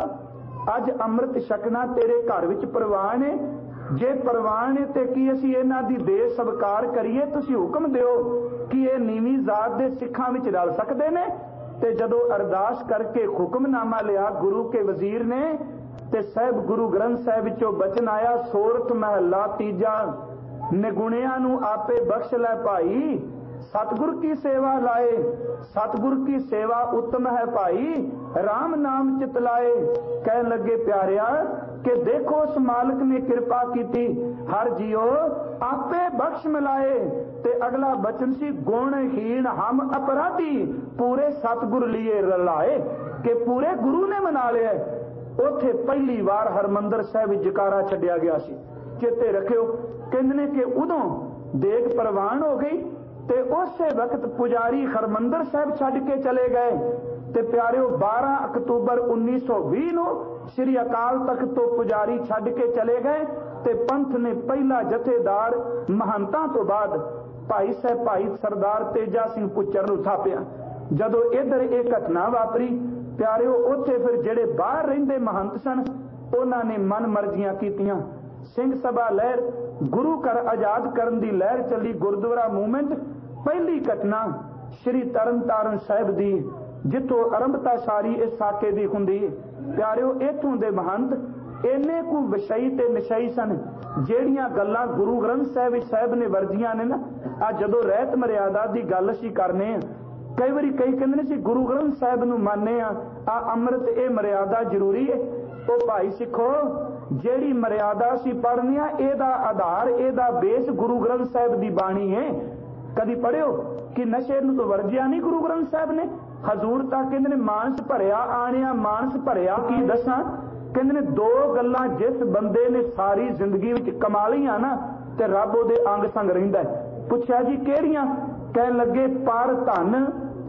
अज अमृत छकना तेरे घर विच प्रवान है, जे प्रवान है ते की असीं इन्हां दी देह सत्कार करिए, तुसीं हुक्म दिओ कि ये नीवीं जात दे सिखां विच रल सकदे ने। ते जदों अरदास करके हुक्मनामा लिया गुरु के वजीर ने ते साहिब गुरु ग्रंथ साहिब विचों बचन आया, सोरठ महला तीजा निगुणियां नूं आपे बख्श लै भाई, सतगुर की सेवा लाए, सतगुर की सेवा उत्तम है भाई, राम नाम चितलाए। कहन लगे प्यारिया कि देखो उस मालिक ने कृपा की, हर जियो आपे बख्श मिलाए। ते अगला बचन सी गुणहीन हम अपराधी, पूरे सतगुर लिए रलाए, कि पूरे गुरु ने मना लिया। उथे पहली बार हरमंदर साहिब जकारा छड्या गया सी। चेते रखियो कहंदे कि उदों देग प्रवान हो गई ते उस वक्त पुजारी हरमंदर साहिब छड्ड के चले गए। ते प्यारिओ बारह अक्तूबर उन्नीस सौ भी नूं श्री अकाल तख्त तो पुजारी छड्ड के चले गए ते पंथ ने पहला जथेदार महंतां तो बाद भाई साहब भाई सरदार तेजा सिंह पुच्चर नूं थापिया। जदों इधर एक घटना वापरी प्यारिओ उत्थे फिर जिहड़े बाहर रहिंदे महंत सन उन्हां ने मन मर्जियां कीतियां। सिंह सभा लहर गुरु घर आजाद करन दी लहर चली, गुरुद्वारा मूवमेंट। पहली घटना श्री तरन तारण साहिब दी जिथों आरंभता सारी इस साके दी हुंदी। प्यारिओ इथों दे महंत इन्ने कु विषयी ते निशई सन, ਜਿਹੜੀਆਂ ਗੱਲਾਂ गुरु ग्रंथ साहिब साहिब ने वर्जियां ने ना, आ जदों रहत मर्यादा दी गल असीं करने आ, कई वारी कई कहंदे ने सी गुरु ग्रंथ साहिब नूं माने आ, आ अमृत ए मर्यादा जरूरी है। ओ भाई सिखो ਜਿਹੜੀ मर्यादा असीं पढ़ने आ ਇਹਦਾ आधार ਇਹਦਾ बेस गुरु ग्रंथ साहिब दी बाणी है। कदी पढ़ियो कि नशे नूं तो वर्जिया नहीं गुरु ग्रंथ साहिब ने। हजूर तां कहंदे ने मानस भरिया आणिया मानस भरिया की दसां, कहंदे ने दो गल्लां जिस बंदे ने सारी जिंदगी विच कमा लईआं ना ते रब ਉਹਦੇ अंग संग रहिंदा है। पुछया जी किहड़ियां? कहन लगे पर धन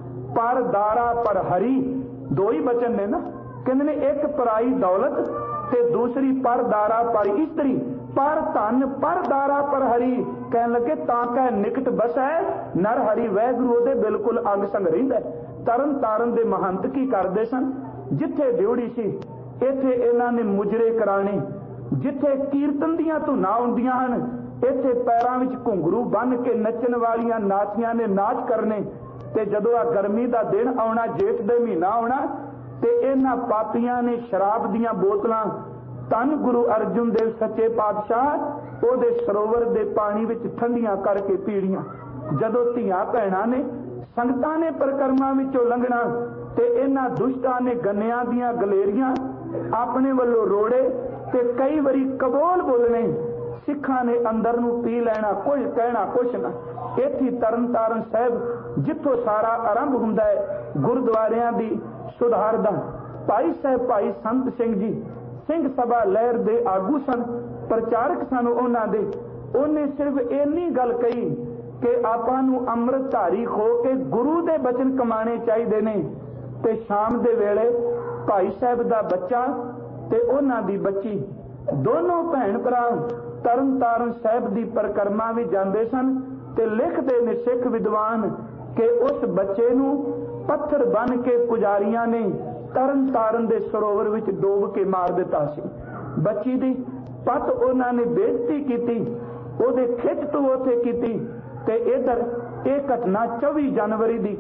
पर दारा पर हरी, दो ही बचन ने ना। कहंदे ने एक पराई दौलत ते दूसरी पर दारा पर इस्तरी, पर धन पर दारा पर हरी। कहन लगे तां कह निकट बसै नर हरी, वैगुरु ਉਹਦੇ बिल्कुल अंग संग रहिंदा है। तरन तारण दे महंत की करदे सन, जिथे ड्योड़ी सी इत्थे इन्हां ने मुजरे कराने, जिथे कीर्तन दीआं धुनां हुंदियां हन इत्थे पैरां विच घुंघरू बन के नचण वालियां नाचियां ने नाच करने। ते जदों आ गर्मी दा दिन आउणा, जेठ दे महीना आउणा, ते इन्हां पापियां ने शराब दीआं बोतलां धन गुरु अर्जुन देव सच्चे पातशाह ਉਹਦੇ ਸਰੋਵਰ ਦੇ ਪਾਣੀ ਵਿੱਚ ਠੰਡੀਆਂ ਕਰਕੇ ਪੀੜੀਆਂ। ਜਦੋਂ ਧੀਆਂ ਭੈਣਾਂ ਨੇ ਸੰਗਤਾਂ ਨੇ ਪਰਿਕਰਮਾ ਵਿੱਚੋਂ ਲੰਘਣਾ ते इन्हां दुष्टां ने गन्नियां दियां गलेरियां अपने वल्लों रोड़े ते कई वारी कबोल बोलने। सिखां ने अंदर नूं पी लैना, कुछ कहना कुछ ना। इत्थे तरन तारण साहिब जिथों सारा आरंभ हुंदा है गुरुद्वारियां दी सुधार दा। भाई साहब भाई संत सिंह जी सिंह सभा लहर दे आगू सन, प्रचारक सन उन्हां दे। उन्हें सिर्फ इन्नी गल कही कि आपां नूं अंमृतधारी हो के गुरु दे बचन कमाने चाहिए ने। ते शाम दे वेले भाई साहब दा बच्चा ते उन्हां दी बच्ची दोनों भैन भरा तरन तारण साहिब दी परिक्रमा भी जांदे सन ते लिखदे ने सिख विद्वान कि उस बच्चे नूं पत्थर बन के पुजारियां ने तरन तारण दे सरोवर विच डोब के मार दिता सी। बच्ची दी पत उन्हां ने बेइज्जती कीती, ओदे खिच तो उथे कीती। ते इधर यह घटना चौबी जनवरी दी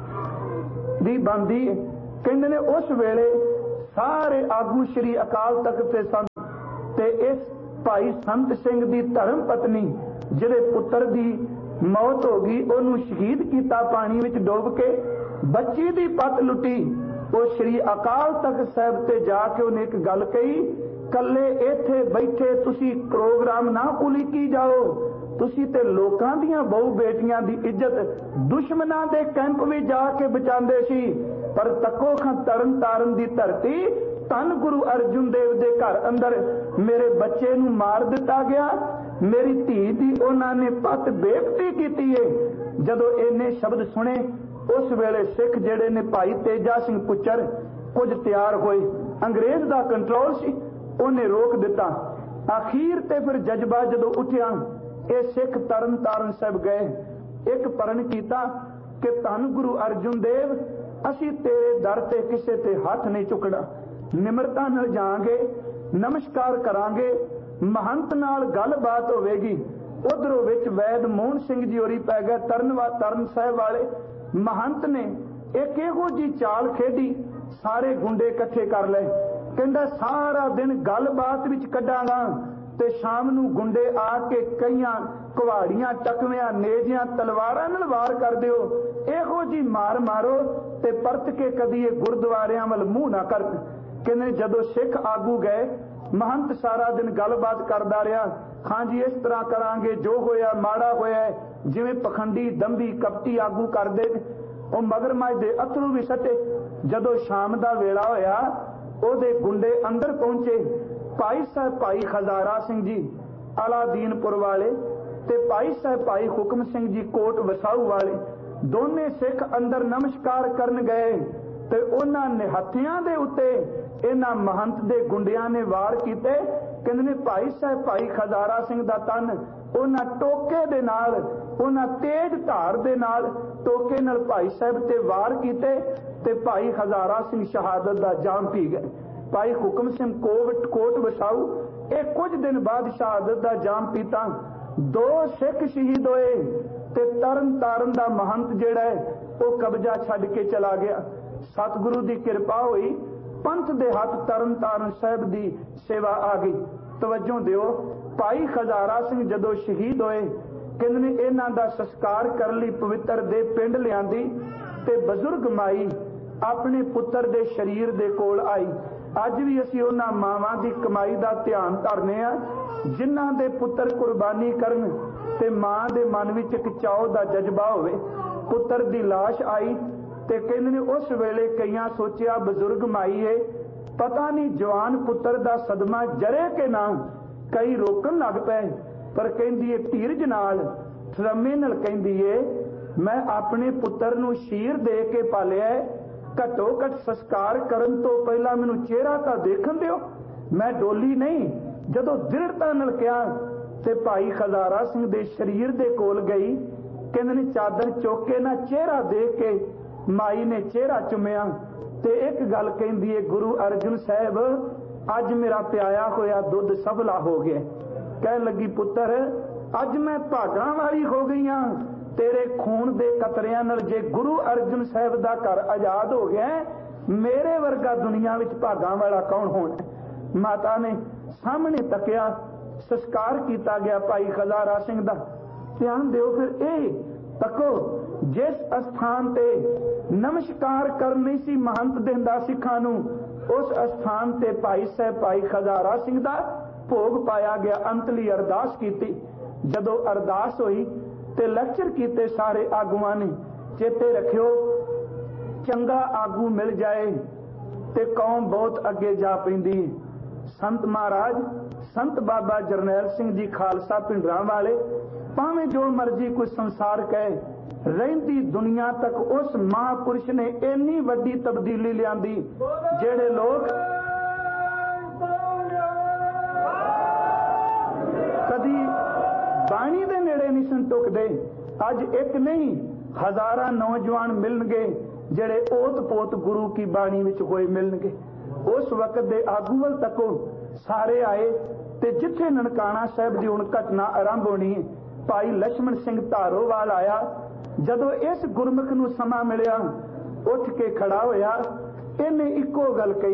दी बनदी है। कहंदे ने उस वेले सारे आगू श्री अकाल तख्त ते सन ते इस भाई संत सिंह दी धर्म पत्नी जिहदे पुत्र दी मौत हो गई ओनू शहीद किया पानी विच डुब के। बच्ची दी पत लुटी। वो श्री अकाल तख्त साहिब ते जाके उन्हें एक गल कही, कल्ले इत्थे बैठे तुसी प्रोग्राम ना उलीकी जाओ, तुसी ते लोकां दियां बहु बेटियां दी इज्जत दुश्मनां दे कैंप विच जाके बचांदे सी। पर तको खां तरन तारण दी धरती धन गुरु अर्जुन देव दे घर अंदर मेरे बच्चे नूं मार दिता गया, मेरी धी दी उन्हां ने पत बेइज्जती कीती है। जदों इन्ने शब्द सुने उस वेले सिख जेड़े ने भाई तेजा सिंह पुच्चर कुछ तैयार होए। अंग्रेज दा कंट्रोल सी, उन्हें रोक दिता। आखिर ते फिर जज्बा जदों उठिया ये सिख तरन तारण साहिब गए, एक प्रण कीता कि धन गुरु अर्जुन देव असी तेरे दर ते किसे ते हाथ नहीं चुकना, निमरता नाल जांगे, नमस्कार करांगे, महंत नाल गलबात होवेगी। उधरों विच वैद मोहन सिंह जी होरी पै गए तरन वा तरन साहिब वाले। महंत ने एक इहो जी चाल खेडी, सारे गुंडे इकट्ठे कर ले। कहंदा सारा दिन गलबात विच कड्डांगा ते शाम नूं गुंडे आके कईयां कुहाड़ियां टकवियां नेजियां तलवारां नाल वार कर दिओ, इहो जी मार मारो ते परत के कदी ये गुरुद्वारियां वल मूंह ना कर। कहने जदों सिख आगू गए महंत सारा दिन गलबात करदा रहा। हाँ जी इस तरह करांगे, जो होया माड़ा होया, जिवें पखंडी दंभी कपटी आगू कर दे। वो मगरमच्छ दे अथरू भी सटे। जदों शाम दा वेला होया ओदे गुंडे अंदर पहुंचे। भाई साहब भाई खजारा सिंह जी अलादीनपुर वाले ते भाई साहब भाई हुक्म सिंह जी कोट वसाऊ वाले दोने सिख अंदर नमस्कार करन गए ते उन्हां निहत्थियां दे उत्ते इन्हां महंत दे गुंडियां ने वार कीते। कहंदे ने भाई साहब भाई खजारा सिंह दा तन उन्हां टोके दे नाल, उन्हां तेज धार दे नाल टोके नाल भाई साहब ते वार कीते ते भाई खजारा सिंह शहादत दा जाम पी गए। भाई हुक्म सिंह कोट कोट वसाऊ एक कुछ दिन बाद शहादत दा जाम पीता। दो सिख शहीद होए ते तरन तारण दा महंत जेड़ा है वो कब्जा छड्ड के चला गया। सतगुरु दी कृपा हुई, पंथ दे हाथ तरन तारण साहिब दी सेवा आ गई। तवज्जो दिओ, भाई खजारा सिंह जदों शहीद होए कहंदे ने इन्हां दा संस्कार कर लई पवित्र दे पिंड लिआंदी ते बजुर्ग माई अपने पुत्र दे शरीर दे कोल आई। अज भी असीं उन्हां मावां दी कमाई दा ध्यान धरने आ जिन्हां दे पुत्र कुर्बानी करन ते मां दे मन विच इक चाओ दा जज्बा होवे। पुत्र दी लाश आई ते कहंदे ने उस वेले कईयां सोचिया बजुर्ग माई है, पता नहीं जवान पुत्र दा सदमा जरे के ना। कई रोकन लग पे, पर कहंदी है धीरज नाल थरमे नाल कहंदी है मैं अपने पुत्र नूं शीर दे के पालिया, घटो घट संस्कार करन तो पहला मैनू चेहरा तां देखण दिओ, मैं डोली नहीं। जदों दृढ़ता नाल कहा ते भाई खजारा सिंह दे शरीर दे कोल गई। कहंदे ने चादर चुक के ना चेहरा देख के माई ने चेहरा चुमिया ते एक गल कहंदी है गुरु अर्जुन साहिब अज मेरा प्याया होया दुध सबला हो गया। कह लगी पुत्र अज मैं भागां वाली हो गई हां, तेरे खून दे कतरियां नाल जे गुरु अर्जुन साहिब दा घर आजाद हो गया मेरे वर्गा दुनिया विच भागां वाला कौन होना। माता ने सामने तकिया, संस्कार किया गया भाई खजारा सिंह दा। ध्यान दिओ फिर ए तको जिस स्थान ते नमस्कार करनी सी महंत दिंदा सिखां नूं, उस स्थान ते भाई साहब भाई खजारा सिंह दा भोग पाया गया। अंतली अरदास कीती। जदों अरदास होई ते लैक्चर कीते सारे आगुआं ने। चेते रखियो, चंगा आगू मिल जाए ते कौम बहुत अगे जा पैंदी। संत महाराज संत बाबा जरनैल सिंह जी खालसा पिंडरां वाले, भावें जो मर्जी कोई संसार कहे, रहिंदी दुनिया तक उस महापुरुष ने इन्नी वड्डी तब्दीली लियांदी। जेड़े लोग कदी बाणी दे नेड़े नहीं सन टुकदे, अज एक नहीं हजारां नौजवान मिलणगे जेड़े ओत पोत गुरु की बाणी विच होए मिलणगे। उस वक्त दे आगू वल तको सारे आए ते जिथे ननकाना साहब दी हुण घटना आरंभ होनी है। भाई लक्ष्मण सिंह धारोवाल आया। जदों इस गुरमुख नूं समा मिलिया, उठ के खड़ा होया। इन्हें इक्को गल कही,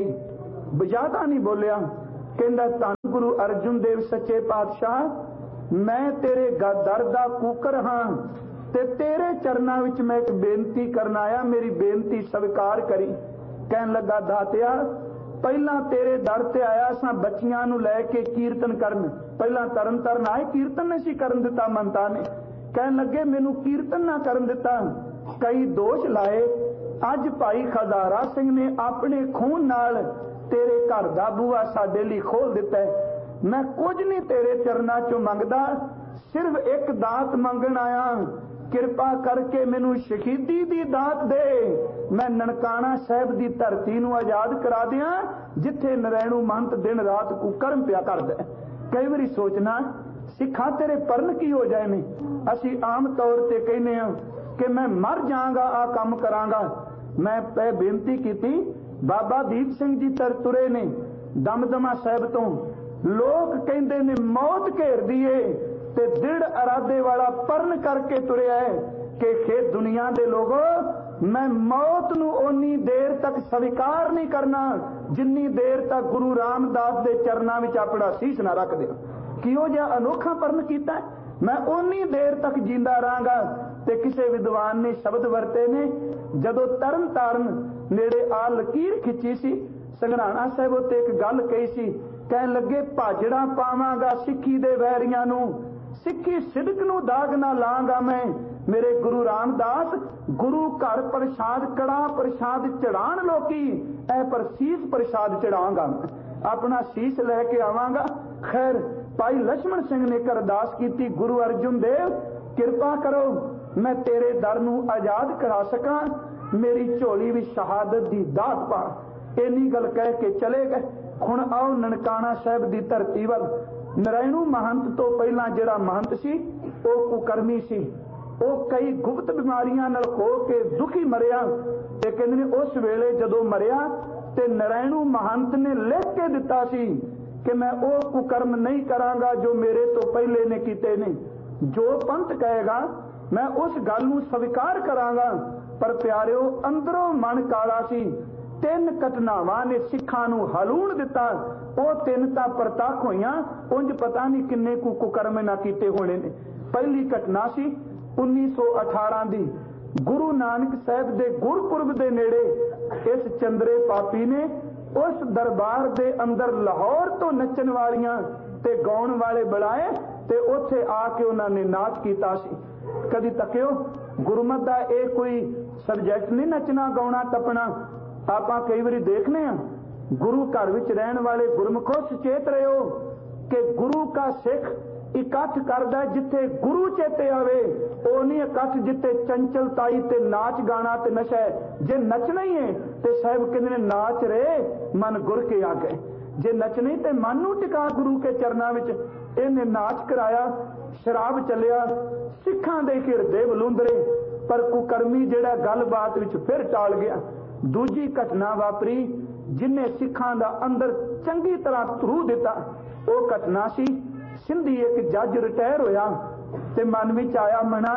बजादा नहीं बोलिया। कहंदा धन गुरु अर्जुन देव सच्चे पातशाह, मैं तेरे दर दा कूकर हां ते तेरे चरनां विच मैं एक बेनती करन आया, मेरी बेनती स्वीकार करी। कहन लगा दातिया, पहला तेरे दर ते आया सां बच्चियां नूं लै के कीर्तन करन। पहला तरन तरन आए, कीर्तन नहीं सी करन दिता मनता ने। कहन लगे मैनू कीर्तन ना करन दिता। कई दोष लाए। अज भाई खजारा सिंह ने अपने खून नाल तेरे घर दा बूहा साडे लई खोल दिता है। मैं कुछ नहीं तेरे चरनां चों मंगदा, सिर्फ एक दात मंगण आया। किरपा करके मैनू शहीदी दी दात दे, मैं ननकाना साहब दी धरती नूं आजाद करा दियां, जिथे नरैणू महंत दिन रात कुकर्म पिया करदा। कई बारी सोचना सिखा तेरे परन की हो जाए ने। असी आम तौर ते कहने हां कि मैं मर जाऊंगा, आ काम करांगा। मैं पै बेनती कीती, बाबा दीप सिंह जी तर तुरे ने दमदमा साहब तो। लोग कहंदे ने मौत घेर दिए ते दृढ़ इरादे वाला परन करके तुरया है कि खे दुनिया दे लोगों, मैं मौत नूं ओनी देर तक स्वीकार नहीं करना जिन्नी देर तक गुरु रामदास दे चरनां विच अपना सीस ना रख दे। किहो जिहा अनोखा परन कीता। मैं ओनी देर तक जींदा रहांगा। ते किसी विद्वान ने शब्द वरते ने, जदों तरन ताਰਨ नेड़े आ लकीर खिंची सी, संघराणा साहब उत्ते एक गल कही सी। कहन लगे भाजड़ा पावांगा सिੱਖੀ दे वैरियां नूं, सिੱਖੀ सिदक नूं दाग ना लांगा मैं। मेरे गुरु रामदास गुरु घर प्रसाद कड़ा प्रसाद चढ़ाण लोकी, ऐ पर सीस प्रसाद चढ़ावांगा। अपना सीस लैके आवांगा। खैर भाई लक्ष्मण सिंह ने अरदास की, गुरु अर्जुन देव किरपा करो, मैं तेरे दर नूं आजाद करा सकां, मेरी झोली भी शहादत दी दात पा। इन्नी गल कह के चले गए। हुण आओ ननकाना साहब दी धरती वल। नरैणू महंत तो पहला जिहड़ा महंत सी वो कुकर्मी सी। वो कई गुप्त बीमारियां नाल हो के दुखी मरिया। ते कहंदे ने उस वेले जदों मरिया ते नरैणू महंत ने लिख के दिता सी कि मैं वो कुकर्म नहीं करांगा जो मेरे तो पहले ने कीते ने। जो पंथ कहेगा मैं उस गल नूं स्वीकार करांगा। पर प्यारिओ अंदरों मन काला सी। तीन घटनावां ने सिखां नूं हलूण दिता। वो तीन तां प्रतੱਖ होईयां, उंज पता नहीं किन्ने कु कुकर्म ना कीते होने ने। पहली घटना सी उन्नीस सौ अठारह दी, गुरु नानक साहब दे गुरपुरब दे नेड़े इस चंद्रे पापी ने उस दरबार दे अंदर लाहौर तो नचन वालियां ते गाउण वाले बुलाए ते उत्थे आके उन्होंने नाच कीता सी। कदी तकियो गुरमत दा ये कोई सबजैक्ट नहीं, नचना गाउणा टपना। आपां कई बारी देखने आ गुरु घर विच रहन वाले गुरमुखो सचेत रहो कि गुरु का सिख इकट्ठ करदा जिथे गुरु चेते आवे, ओ नहीं इकट्ठ जिथे चंचलताई ते नाच गाना ते नशा है। जे नचना ही है ते साहब कहंदे ने नाच रे मन गुर के आ गए। जे नचनी ते मन नूं टिका गुरु के चरनां विच। इहने नाच कराया, शराब चलिया, सिखां दे हिरदे बलुंदरे। पर कुकर्मी जिहड़ा गलबात विच फिर टाल गया। दूजी घटना वापरी जिन्हें सिखां दा अंदर चंगी तरह धरू दिता। वो घटना सी सिंधी एक जज रिटायर होया ते मन विच आया मना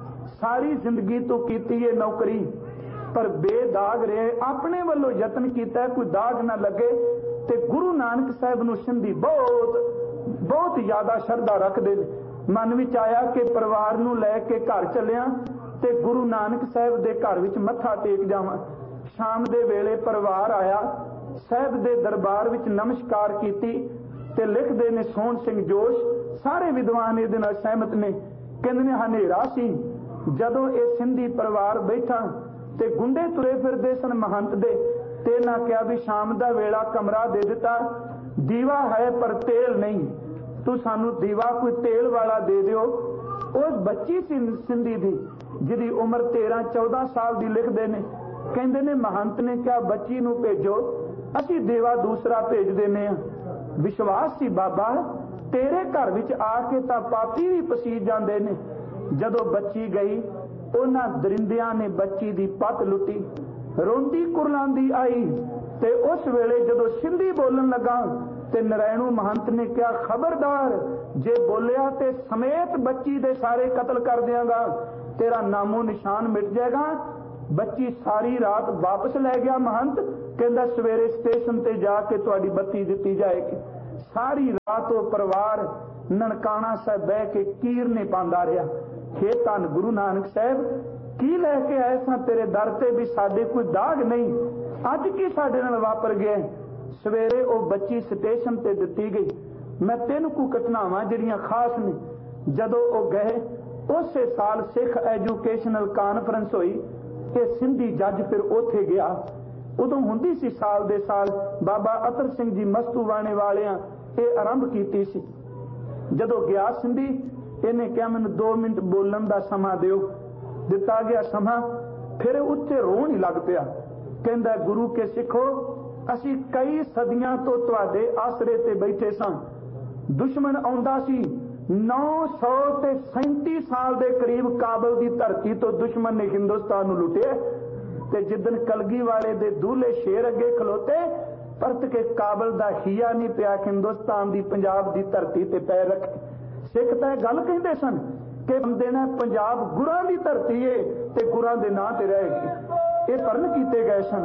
सारी जिंदगी तो कीती है नौकरी पर बेदाग रहे, अपने वालों यत्न किया कोई दाग ना लगे। ते गुरु नानक साहब नूं सिंधी बहुत बहुत ज्यादा श्रद्धा रखते। मन विच आया कि परिवार नूं लैके घर चलिया ਤੇ ਗੁਰੂ ਨਾਨਕ ਸਾਹਿਬ ਦੇ ਘਰ ਵਿੱਚ ਮੱਥਾ ਟੇਕ ਜਾਵਾਂ। ਸ਼ਾਮ ਦੇ ਵੇਲੇ ਪਰਿਵਾਰ ਆਇਆ, ਸਾਹਿਬ ਦੇ ਦਰਬਾਰ ਵਿੱਚ ਨਮਸਕਾਰ ਕੀਤੀ ਤੇ ਲਿਖਦੇ ਨੇ ਸੋਹਣ ਸਿੰਘ ਜੋਸ਼, ਸਾਰੇ ਵਿਦਵਾਨ ਇਹਦੇ ਨਾਲ ਸਹਿਮਤ ਨੇ, ਕਹਿੰਦੇ ਨੇ ਹਨੇਰਾ ਸੀ ਜਦੋਂ ਇਹ ਸਿੰਧੀ ਪਰਿਵਾਰ ਬੈਠਾ ਤੇ ਗੁੰਡੇ ਤੁਰੇ ਫਿਰਦੇ ਸਨ ਮਹੰਤ ਦੇ, ਤੇ ਨਾ ਕਿਹਾ ਵੀ ਸ਼ਾਮ ਦਾ ਵੇਲਾ ਕਮਰਾ ਦੇ ਦਿੱਤਾ, ਦੀਵਾ ਹੈ ਪਰ ਤੇਲ ਨਹੀਂ, ਤੂੰ ਸਾਨੂੰ ਦੀਵਾ ਕੋਈ ਤੇਲ ਵਾਲਾ ਦੇ ਦਿਓ। ਉਹ ਬੱਚੀ ਸੀ ਸਿੰਧੀ ਦੀ ਜਿਹਦੀ ਉਮਰ ਤੇਰਾਂ ਚੌਦਾਂ ਸਾਲ ਦੀ, ਲਿਖਦੇ ਨੇ ਕਹਿੰਦੇ ਨੇ ਮਹੰਤ ਨੇ ਕਿਹਾ ਬੱਚੀ ਨੂੰ ਭੇਜੋ, ਅਸੀਂ ਦੀਵਾ ਦੂਸਰਾ ਭੇਜ ਦਿੰਦੇ ਹਾਂ। ਵਿਸ਼ਵਾਸ ਸੀ ਬਾਬਾ ਤੇਰੇ ਘਰ ਵਿੱਚ ਆ ਕੇ ਤਾਂ ਪਾਪੀ ਵੀ ਪਸੀਜ ਜਾਂਦੇ ਨੇ। ਜਦੋਂ ਬੱਚੀ ਗਈ ਉਹਨਾਂ ਦਰਿੰਦਿਆਂ ਨੇ ਬੱਚੀ ਦੀ ਪੱਤ ਲੁੱਟੀ, ਰੋਂਦੀ ਕੁਰਲਾਂਦੀ ਆਈ ਤੇ ਉਸ ਵੇਲੇ ਜਦੋਂ ਸਿੰਧੀ ਬੋਲਣ ਲੱਗਾ ਤੇ ਨਰੈਣੂ ਮਹੰਤ ਨੇ ਕਿਹਾ ਖਬਰਦਾਰ ਜੇ ਬੋਲਿਆ ਤੇ ਸਮੇਤ ਬੱਚੀ ਦੇ ਸਾਰੇ ਕਤਲ ਕਰ ਦਿਆਂਗਾ, ਤੇਰਾ ਨਾਮੋ ਨਿਸ਼ਾਨ ਮਿਟ ਜਾਏਗਾ। ਬੱਚੀ ਸਾਰੀ ਰਾਤ ਵਾਪਸ ਲੈ ਗਿਆ ਮਹੰਤ, ਕਹਿੰਦਾ ਸਵੇਰੇ ਸਟੇਸ਼ਨ ਤੇ ਜਾ ਕੇ ਤੁਹਾਡੀ ਬੱਤੀ ਦਿੱਤੀ ਜਾਏਗੀ। ਸਾਰੀ ਰਾਤ ਉਹ ਪਰਿਵਾਰ ਨਨਕਾਣਾ ਸਾਹਿਬ ਬਹਿ ਕੇ ਕੀਰਨੇ ਪਾਉਂਦਾ ਰਿਹਾ। ਹੇ ਧੰਨ ਗੁਰੂ ਨਾਨਕ ਸਾਹਿਬ, ਕੀ ਲੈ ਕੇ ਆਏ ਸਾਂ ਤੇਰੇ ਦਰ ਤੇ ਵੀ ਸਾਡੇ ਕੋਈ ਦਾਗ ਨਹੀਂ, ਅੱਜ ਕੀ ਸਾਡੇ ਨਾਲ ਵਾਪਰ ਗਿਆ। ਸਵੇਰੇ ਉਹ ਬੱਚੀ ਸਟੇਸ਼ਨ ਤੇ ਦਿੱਤੀ ਗਈ। ਮੈਂ ਤਿੰਨ ਕੁ ਘਟਨਾਵਾਂ ਜਿਹੜੀਆਂ ਖਾਸ ਨੇ। ਜਦੋਂ ਉਹ ਗਏ ਉਸੇ ਸਾਲ ਸਿੱਖ ਐਜੂਕੇਸ਼ਨਲ ਕਾਨਫਰੰਸ ਹੋਈ ਤੇ ਸਿੰਧੀ ਜੱਜ ਫਿਰ ਉੱਥੇ ਗਿਆ। ਉਦੋਂ ਹੁੰਦੀ ਸੀ ਸਾਲ ਦੇ ਸਾਲ, ਬਾਬਾ ਅਤਰ ਸਿੰਘ ਜੀ ਮਸਤੂਵਾਣੇ ਵਾਲਿਆਂ ਇਹ ਆਰੰਭ ਕੀਤੀ ਸੀ। ਜਦੋਂ ਗਿਆ ਸਿੰਧੀ, ਇਹਨੇ ਕਿਹਾ ਮੈਨੂੰ ਦੋ ਮਿੰਟ ਬੋਲਣ ਦਾ ਸਮਾਂ ਦਿਓ। ਦਿੱਤਾ ਗਿਆ ਸਮਾਂ, ਫਿਰ ਉੱਥੇ ਰੋਣ ਹੀ ਲੱਗ ਪਿਆ। ਕਹਿੰਦਾ ਗੁਰੂ ਕੇ ਸਿੱਖੋ, ਅਸੀਂ ਕਈ ਸਦੀਆਂ ਤੋਂ ਤੁਹਾਡੇ ਆਸਰੇ ਤੇ ਬੈਠੇ ਸਾਂ। ਦੁਸ਼ਮਣ ਆਉਂਦਾ ਸੀ, ਨੌ ਸੌ ਤੇ ਸੈਂਤੀ ਸਾਲ ਦੇ ਕਰੀਬ ਕਾਬਲ ਦੀ ਧਰਤੀ ਤੋਂ ਦੁਸ਼ਮਣ ਨੇ ਹਿੰਦੁਸਤਾਨ ਨੂੰ ਲੁੱਟਿਆ ਤੇ ਜਿੱਦਣ ਕਲਗੀ ਵਾਲੇ ਦੇ ਦੂਲੇ ਸ਼ੇਰ ਅੱਗੇ ਖਲੋਤੇ, ਪਰਤ ਕੇ ਕਾਬਲ ਦਾ ਹੀਆ ਨਹੀਂ ਪਿਆ ਹਿੰਦੁਸਤਾਨ ਦੀ ਪੰਜਾਬ ਦੀ ਧਰਤੀ ਤੇ ਪੈਰ ਰੱਖੇ। ਸਿੱਖ ਤਾਂ ਗੱਲ ਕਹਿੰਦੇ ਸਨ ਕਿ ਬੰਦੇ ਨੇ ਪੰਜਾਬ ਗੁਰਾਂ ਦੀ ਧਰਤੀ ਏ ਤੇ ਗੁਰਾਂ ਦੇ ਨਾਂ ਤੇ ਰਹੇਗੀ। ਇਹ ਪਰਨ ਕੀਤੇ ਗਏ ਸਨ।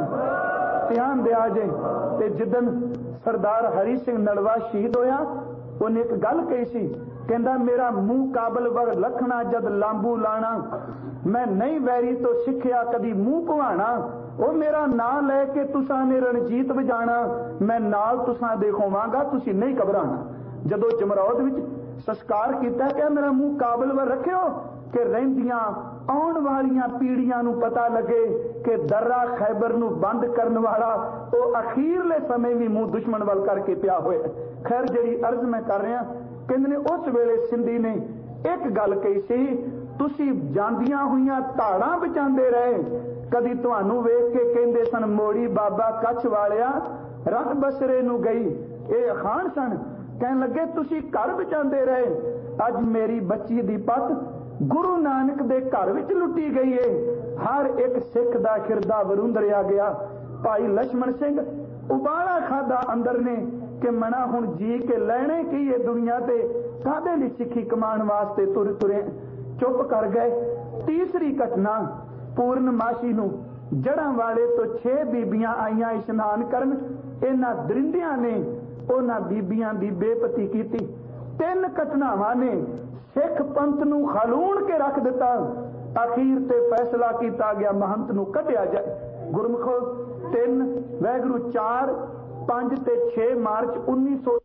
ਧਿਆਨ ਦਿਆ ਜੇ ਤੇ ਜਿੱਦਣ ਸਰਦਾਰ ਹਰੀ ਸਿੰਘ ਨਲਵਾ ਸ਼ਹੀਦ ਹੋਇਆ, ਉਹਨੇ ਇੱਕ ਗੱਲ ਕਹੀ ਸੀ, ਕਹਿੰਦਾ ਮੇਰਾ ਮੂੰਹ ਕਾਬਲ ਵਰ ਲਖਣਾ ਜਦ ਲਾਂਬੂ ਲਾਣਾ, ਮੈਂ ਨਹੀਂ ਵੈਰੀ ਤੋਂ ਸਿੱਖਿਆ ਕਦੀ ਮੂੰਹ ਘੁਆਣਾ। ਉਹ ਮੇਰਾ ਨਾਂ ਲੈ ਕੇ ਤੁਸਾਂ ਨੇ ਰਣਜੀਤ ਵਜਾਣਾ, ਮੈਂ ਨਾਲ ਤੁਸਾਂ ਦੇ ਹੋਵਾਂਗਾ, ਤੁਸੀਂ ਨਹੀਂ ਘਬਰਾਣਾ। ਜਦੋਂ ਜਮਰੌਦ ਵਿੱਚ ਸੰਸਕਾਰ ਕੀਤਾ ਕਿ ਮੇਰਾ ਮੂੰਹ ਕਾਬਲ ਵਰ ਰੱਖਿਓ ਕਿ ਰਹਿੰਦੀਆਂ ਆਉਣ ਵਾਲੀਆਂ ਪੀੜ੍ਹੀਆਂ ਨੂੰ ਪਤਾ ਲੱਗੇ ਕਿ ਦਰਰਾ ਖੈਬਰ ਨੂੰ ਬੰਦ ਕਰਨ ਵਾਲਾ ਉਹ ਅਖੀਰਲੇ ਸਮੇਂ ਵੀ ਮੂੰਹ ਦੁਸ਼ਮਣ ਵੱਲ ਕਰਕੇ ਪਿਆ ਹੋਇਆ। ਖੈਰ ਜਿਹੜੀ ਅਰਜ਼ ਮੈਂ ਕਰ ਰਿਹਾ, ਕਹਿੰਦੇ ਨੇ ਉਸ ਵੇਲੇ ਸਿੰਧੀ ਨੇ ਇੱਕ ਗੱਲ ਕਹੀ ਸੀ, ਤੁਸੀਂ ਜਾਂਦੀਆਂ ਹੋਈਆਂ ਧਾੜਾਂ ਬਚਾਉਂਦੇ ਰਹੇ, ਕਦੀ ਤੁਹਾਨੂੰ ਵੇਖ ਕੇ ਕਹਿੰਦੇ ਸਨ ਮੋੜੀ ਬਾਬਾ ਕੱਛ ਵਾਲਿਆ ਰਤ ਬਸਰੇ ਨੂੰ ਗਈ। ਇਹ ਅਖਾਣ ਸਨ। ਕਹਿਣ ਲੱਗੇ ਤੁਸੀਂ ਘਰ ਬਚਾਉਂਦੇ ਰਹੇ, ਅੱਜ ਮੇਰੀ ਬੱਚੀ ਦੀ ਪੱਤ ਗੁਰੂ ਨਾਨਕ ਦੇ ਘਰ ਵਿੱਚ ਲੁੱਟੀ ਗਈ ਏ। ਹਰ ਇੱਕ ਸਿੱਖ ਦਾ ਹਿਰਦਾ ਵਰੁੰਦਰਿਆ ਗਿਆ। ਭਾਈ ਲਛਮਣ ਸਿੰਘ ਉਬਾਲਾ ਖਾਦਾ ਅੰਦਰ ਨੇ ਕਿ ਮਨਾ ਹੁਣ ਜੀ ਕੇ ਲੈਣੇ ਕੀ ਇਹ ਦੁਨੀਆ ਤੇ, ਕਾਹਦੇ ਲਈ ਸਿੱਖੀ ਕਮਾਉਣ ਵਾਸਤੇ ਤੁਰ ਤੁਰੇ। ਚੁੱਪ ਕਰ ਗਏ। ਤੀਸਰੀ ਘਟਨਾ, ਪੂਰਨਮਾਸ਼ੀ ਨੂੰ ਜੜਾਂ ਵਾਲੇ ਤੋਂ ਛੇ ਬੀਬੀਆਂ ਆਈਆਂ ਇਸ਼ਨਾਨ ਕਰਨ। ਇਹਨਾਂ ਦਰਿੰਦਿਆਂ ਨੇ ਉਹਨਾਂ ਬੀਬੀਆਂ ਦੀ ਬੇਪਤੀ ਕੀਤੀ। ਤਿੰਨ ਘਟਨਾਵਾਂ ਨੇ ਸਿੱਖ ਪੰਥ ਨੂੰ ਖਲੂਣ ਕੇ ਰੱਖ ਦਿੱਤਾ। ਅਖੀਰ ਤੇ ਫੈਸਲਾ ਕੀਤਾ ਗਿਆ ਮਹੰਤ ਨੂੰ ਕੱਢਿਆ ਜਾਏ। ਗੁਰਮੁਖੋ, ਤਿੰਨ ਵੈਗਰੂ ਚਾਰ ਪੰਜ ਤੇ ਛੇ ਮਾਰਚ ਉੱਨੀ ਸੌ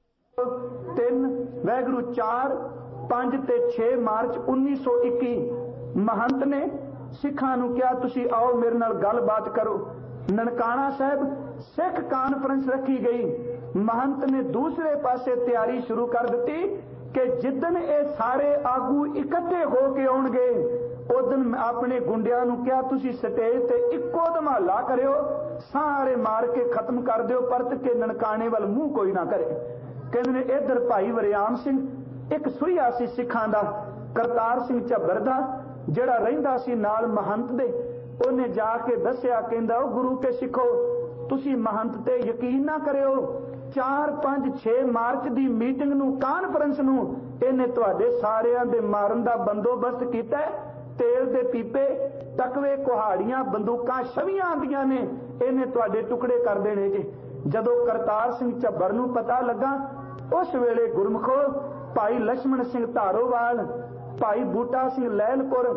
ਤਿੰਨ ਵੈਗਰੂ ਚਾਰ ਪੰਜ ਤੇ ਛੇ ਮਾਰਚ ਉੱਨੀ ਸੌ ਇੱਕੀ ਮਹੰਤ ਨੇ ਸਿੱਖਾਂ ਨੂੰ ਕਿਹਾ ਤੁਸੀਂ ਆਓ ਮੇਰੇ ਨਾਲ ਗੱਲਬਾਤ ਕਰੋ। ਨਨਕਾਣਾ ਸਾਹਿਬ ਸਿੱਖ ਕਾਨਫਰੰਸ ਰੱਖੀ ਗਈ। ਮਹੰਤ ਨੇ ਦੂਸਰੇ ਪਾਸੇ ਤਿਆਰੀ ਸ਼ੁਰੂ ਕਰ ਦਿੱਤੀ ਕਿ ਜਿੱਦਣ ਇਹ ਸਾਰੇ ਆਗੂ ਇਕੱਠੇ ਹੋ ਕੇ ਆਉਣਗੇ ਉਦੋਂ ਆਪਣੇ ਗੁੰਡਿਆਂ ਨੂੰ ਕਿਹਾ ਤੁਸੀਂ ਸਟੇਜ ਤੇ ਇੱਕੋ ਧਮਾਲਾ ਕਰਿਓ, ਸਾਰੇ ਮਾਰ ਕੇ ਖਤਮ ਕਰ ਦਿਓ, ਪਰਤ ਕੇ ਨਨਕਾਣੇ ਵੱਲ ਮੂੰਹ ਕੋਈ ਨਾ ਕਰੇ। ਕਹਿੰਦੇ ਨੇ ਇੱਧਰ ਭਾਈ ਵਰਿਆਮ ਸਿੰਘ ਇੱਕ ਸੁਈਆ ਸੀ ਸਿੱਖਾਂ ਦਾ, ਕਰਤਾਰ ਸਿੰਘ ਝੱਬਰ ਦਾ, ਜਿਹੜਾ ਰਹਿੰਦਾ ਸੀ ਨਾਲ ਮਹੰਤ ਦੇ। ਉਹਨੇ ਜਾ ਕੇ ਦੱਸਿਆ, ਕਹਿੰਦਾ ਉਹ ਗੁਰੂ ਕੇ ਸਿੱਖੋ, ਤੁਸੀਂ ਮਹੰਤ ਤੇ ਯਕੀਨ ਨਾ ਕਰਿਓ, ਚਾਰ ਪੰਜ ਛੇ ਮਾਰਚ ਦੀ ਮੀਟਿੰਗ ਨੂੰ, ਕਾਨਫਰੰਸ ਨੂੰ ਇਹਨੇ ਤੁਹਾਡੇ ਸਾਰਿਆਂ ਦੇ ਮਾਰਨ ਦਾ ਬੰਦੋਬਸਤ ਕੀਤਾ। ਤੇਲ ਦੇ ਪੀਪੇ, ਟਕਵੇ, ਕੁਹਾੜੀਆਂ, ਬੰਦੂਕਾਂ ਛਵੀਆਂ ਆਉਂਦੀਆਂ ਨੇ, ਇਹਨੇ ਤੁਹਾਡੇ ਟੁਕੜੇ ਕਰ ਦੇਣੇ ਜੇ। ਜਦੋਂ ਕਰਤਾਰ ਸਿੰਘ ਝੱਬਰ ਨੂੰ ਪਤਾ ਲੱਗਾ, ਉਸ ਵੇਲੇ ਗੁਰਮੁਖੋ ਭਾਈ ਲਛਮਣ ਸਿੰਘ ਧਾਰੋਵਾਲ, ਭਾਈ ਬੂਟਾ ਸਿੰਘ ਲਹਿਲਪੁਰ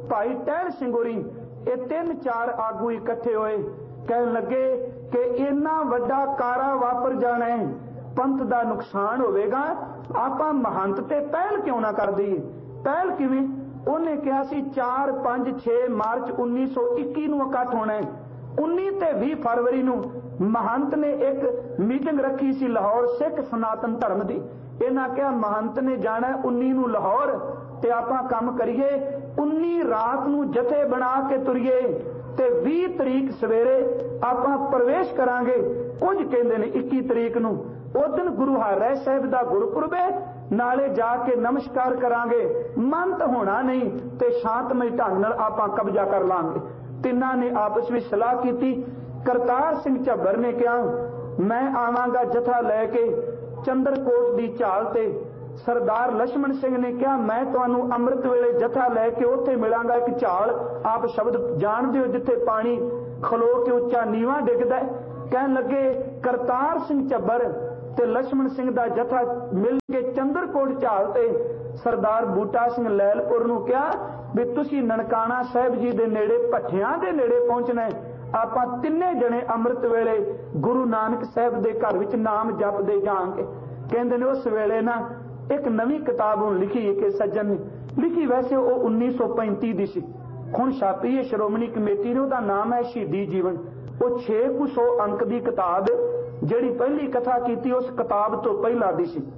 भाई टहल सिंह होरी ये तीन चार आगू इकट्ठे होए, कहन लगे कि इन्ना वड्डा कारा वापर जाना है, पंथ दा नुकसान होवेगा, आपां महंत ते पहल क्यों ना कर दईए। पहल किवें? उन्हें कहा सी चार पांच छे मार्च उन्नीस सौ इक्की नूं इकट्ठ होना है। उन्नीस ते बीस फरवरी नूं महंत ने एक मीटिंग रखी सी लाहौर सिख सनातन धर्म दी। इन्हां कहा महंत ने जाना उन्नीस नूं लाहौर ते आपां काम करिए, उन्नीस रात नूं जथे बना के तुरीए ते बीस तरीक सवेरे आपां प्रवेश करांगे। कुछ कहंदे ने इक्की तरीक नूं उस दिन गुरु हरराय साहिब दा गुरपुरब है, नाले जाके नमस्कार करांगे, मंत होना नहीं ते शांतमई ढंग नाल आपां कब्जा कर लांगे। तिन्हां ने आपस विच सलाह कीती। करतार सिंह झब्बर ने कहा मैं आवांगा जथा लैके चंद्रकोट दी झाल ते। सरदार लक्ष्मण सिंह ने कहा मैं तुहानू अमृत वेले जथा लैके उत्थे मिलांगा एक झाल, आप शब्द जानदे हो जिथे पानी खलो के उच्चा नीवा डिगदा। कहन लगे करतार सिंह झब्बर ते लक्ष्मण सिंह दा जथा मिल के चंद्रकोट झाल ते सरदार बूटा सिंह लैलपुर नूं कहा भी तुसी ननकाना साहिब जी दे नेड़े भट्ठियां दे नेड़े पहुंचना है। आपां तिन्ने जने अमृत वेले गुरु नानक साहिब दे घर विच नाम जपदे जांगे। कहंदे ने उस वेले ना एक नवी किताब हुण लिखी है कि सज्जन ने लिखी, वैसे वो उन्नीस सौ पैंती दी सी, हुण छापी है श्रोमणी कमेटी ने, ਉਹਦਾ नाम है शहीदी जीवन। वो छे कु सौ अंक दी किताब ਜਿਹੜੀ ਪਹਿਲੀ कथा की उस किताब तो पहला दी सी।